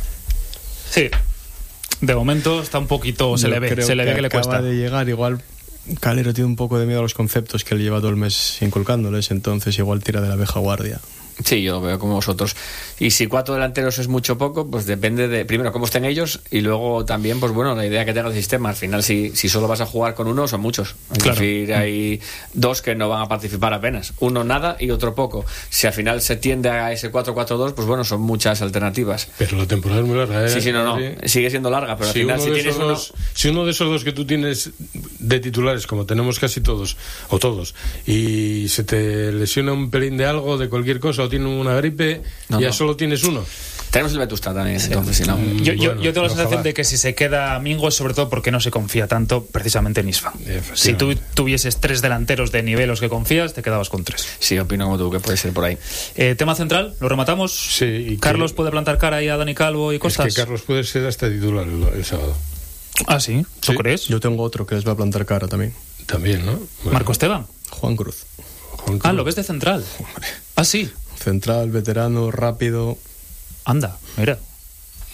Sí, de momento está un poquito, se yo le ve, se le ve que, que le cuesta. Acaba de llegar, igual Calero tiene un poco de miedo a los conceptos que él lleva todo el mes inculcándoles, entonces igual tira de la vieja guardia. Sí, yo lo veo como vosotros. Y si cuatro delanteros es mucho poco, pues depende de, primero, cómo estén ellos y luego también, pues bueno, la idea que tenga el sistema. Al final, si, si solo vas a jugar con uno, son muchos. Es claro. decir, hay dos que no van a participar apenas. Uno nada y otro poco. Si al final se tiende a ese cuatro cuatro dos, pues bueno, son muchas alternativas. Pero la temporada es muy larga, ¿eh? Sí, sí, no, no. Sigue siendo larga, pero si al final, si tienes uno... Dos, si uno de esos dos que tú tienes de titulares, como tenemos casi todos, o todos, y se te lesiona un pelín de algo, de cualquier cosa, o tiene una gripe, no, ya no. solo tienes uno. Tenemos el Vetusta también, sí. Entonces, si no. Yo, yo, bueno, yo tengo la sensación de que si se queda Mingo es sobre todo porque no se confía tanto precisamente en Isfan. Si tú tuvieses tres delanteros de nivel los que confías, te quedabas con tres. Sí, opino como tú, que puede ser por ahí. Eh, tema central, ¿lo rematamos? Sí. Y Carlos que, puede plantar cara ahí a Dani Calvo y Costas. Es que Carlos puede ser hasta titular el, el sábado. Ah, ¿sí? ¿Tú sí. crees? Yo tengo otro que les va a plantar cara también. También, ¿no? Bueno. ¿Marco Esteban? Juan Cruz. Juan Cruz. Ah, ¿lo ves de central? Ah, sí. Central, veterano, rápido. Anda, mira.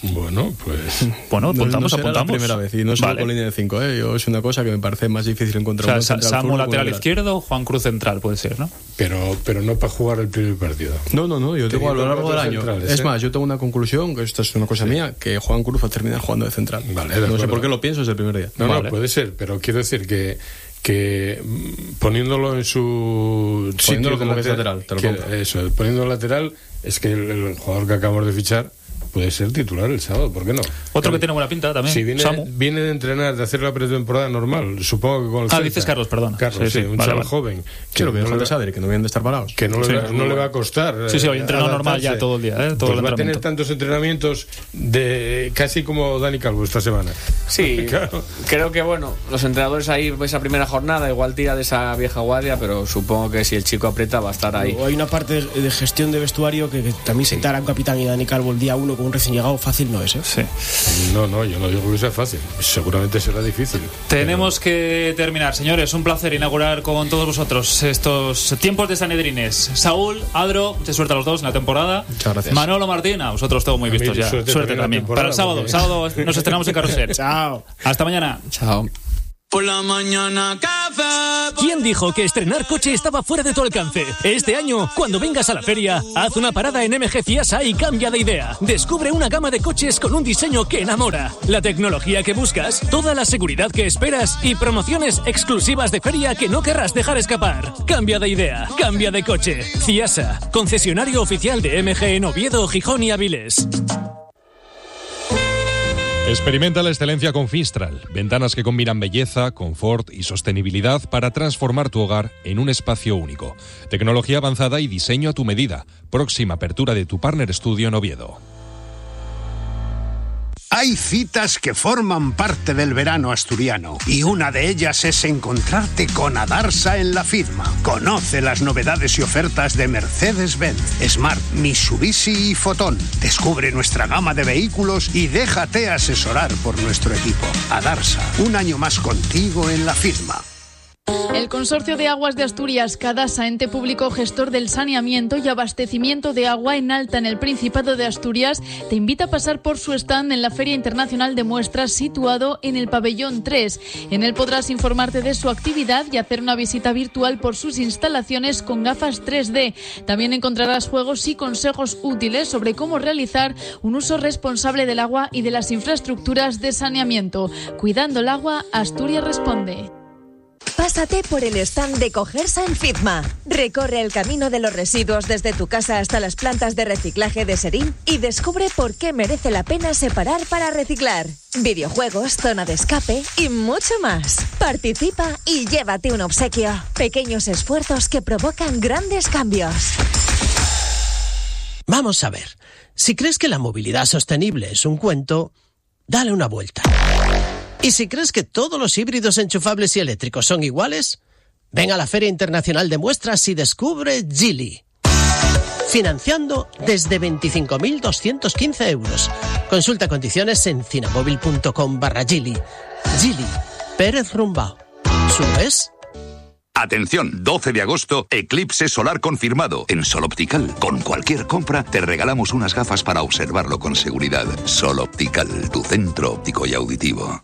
Bueno, pues... Bueno, apuntamos, no, no será apuntamos. la primera vez y no solo Vale. con línea de cinco, ¿eh? Yo, es una cosa que me parece más difícil encontrar. O sea, un Sa- central Samu zurdo lateral con un izquierdo, Juan Cruz central, puede ser, ¿no? Pero, pero no para jugar el primer partido. No, no, no, yo tengo a lo largo del año. Centrales, Es ¿eh? más, yo tengo una conclusión, que esto es una cosa mía, que Juan Cruz va a terminar jugando de central. Vale, de no sé acuerdo. por qué lo pienso desde el primer día. No, Vale. no, puede ser, pero quiero decir que que mm, poniéndolo en su Poniéndolo sitio como de que es lateral, te lo que- compro. eso, poniéndolo lateral, es que el, el jugador que acabamos de fichar puede ser titular el sábado, ¿por qué no? Otro que tiene buena pinta también, Si viene, Samu. viene de entrenar, de hacer la pretemporada normal, supongo que con el Ah, Celta. dices Carlos, perdón. Carlos, Sí, sí, sí, un vale, chaval vale. joven. Sí, lo que dijo no el le- de Sadri, que no vienen de estar parados. que no, le, Sí, va- no le va a costar. Sí, sí, hoy eh, entrenó normal adaptarse. ya todo el día, ¿eh? Todo Pues el va a tener entrenamiento. tantos entrenamientos de casi como Dani Calvo esta semana. Sí, Claro. creo que bueno, los entrenadores ahí esa primera jornada igual tira de esa vieja guardia, pero supongo que si el chico aprieta va a estar ahí. O hay una parte de, de gestión de vestuario que, que también sentar a un capitán y Dani Calvo el día uno con un recién llegado fácil no es, ¿eh? Sí. No, no, yo no digo que sea fácil. Seguramente será difícil. Tenemos que terminar, señores. Un placer inaugurar con todos vosotros estos tiempos de Sanedrines. Saúl, Adro, mucha suerte a los dos en la temporada. Muchas gracias. Manolo, Martín, a vosotros todos muy A mí, vistos ya. suerte Suerte, también también. en la Para el sábado. porque- Sábado nos estrenamos en Carrusel. Chao. Hasta mañana. Chao. Por la mañana café. ¿Quién dijo que estrenar coche estaba fuera de tu alcance? Este año, cuando vengas a la feria, haz una parada en M G Ciasa y cambia de idea. Descubre una gama de coches con un diseño que enamora, la tecnología que buscas, toda la seguridad que esperas y promociones exclusivas de feria que no querrás dejar escapar. Cambia de idea, cambia de coche. Ciasa, concesionario oficial de M G en Oviedo, Gijón y Avilés. Experimenta la excelencia con Fistral, ventanas que combinan belleza, confort y sostenibilidad para transformar tu hogar en un espacio único. Tecnología avanzada y diseño a tu medida. Próxima apertura de tu Partner Studio en Oviedo. Hay citas que forman parte del verano asturiano y una de ellas es encontrarte con Adarsa en la Fidma. Conoce las novedades y ofertas de Mercedes-Benz, Smart, Mitsubishi y Fotón. Descubre nuestra gama de vehículos y déjate asesorar por nuestro equipo. Adarsa, un año más contigo en la Fidma. El Consorcio de Aguas de Asturias, Cadasa, ente público gestor del saneamiento y abastecimiento de agua en alta en el Principado de Asturias, te invita a pasar por su stand en la Feria Internacional de Muestras situado en el Pabellón tres. En él podrás informarte de su actividad y hacer una visita virtual por sus instalaciones con gafas tres D. También encontrarás juegos y consejos útiles sobre cómo realizar un uso responsable del agua y de las infraestructuras de saneamiento. Cuidando el agua, Asturias responde. Pásate por el stand de Cogersa en Fitma. Recorre el camino de los residuos desde tu casa hasta las plantas de reciclaje de Serín y descubre por qué merece la pena separar para reciclar. Videojuegos, zona de escape y mucho más. Participa y llévate un obsequio. Pequeños esfuerzos que provocan grandes cambios. Vamos a ver. Si crees que la movilidad sostenible es un cuento, dale una vuelta. Y si crees que todos los híbridos enchufables y eléctricos son iguales, ven a la Feria Internacional de Muestras y descubre Geely. Financiando desde veinticinco mil doscientos quince euros. Consulta condiciones en cinamóvil.com barra Geely. Geely, Pérez Rumbao. ¿Subes? Atención, doce de agosto, eclipse solar confirmado en Sol Optical. Con cualquier compra te regalamos unas gafas para observarlo con seguridad. Sol Optical, tu centro óptico y auditivo.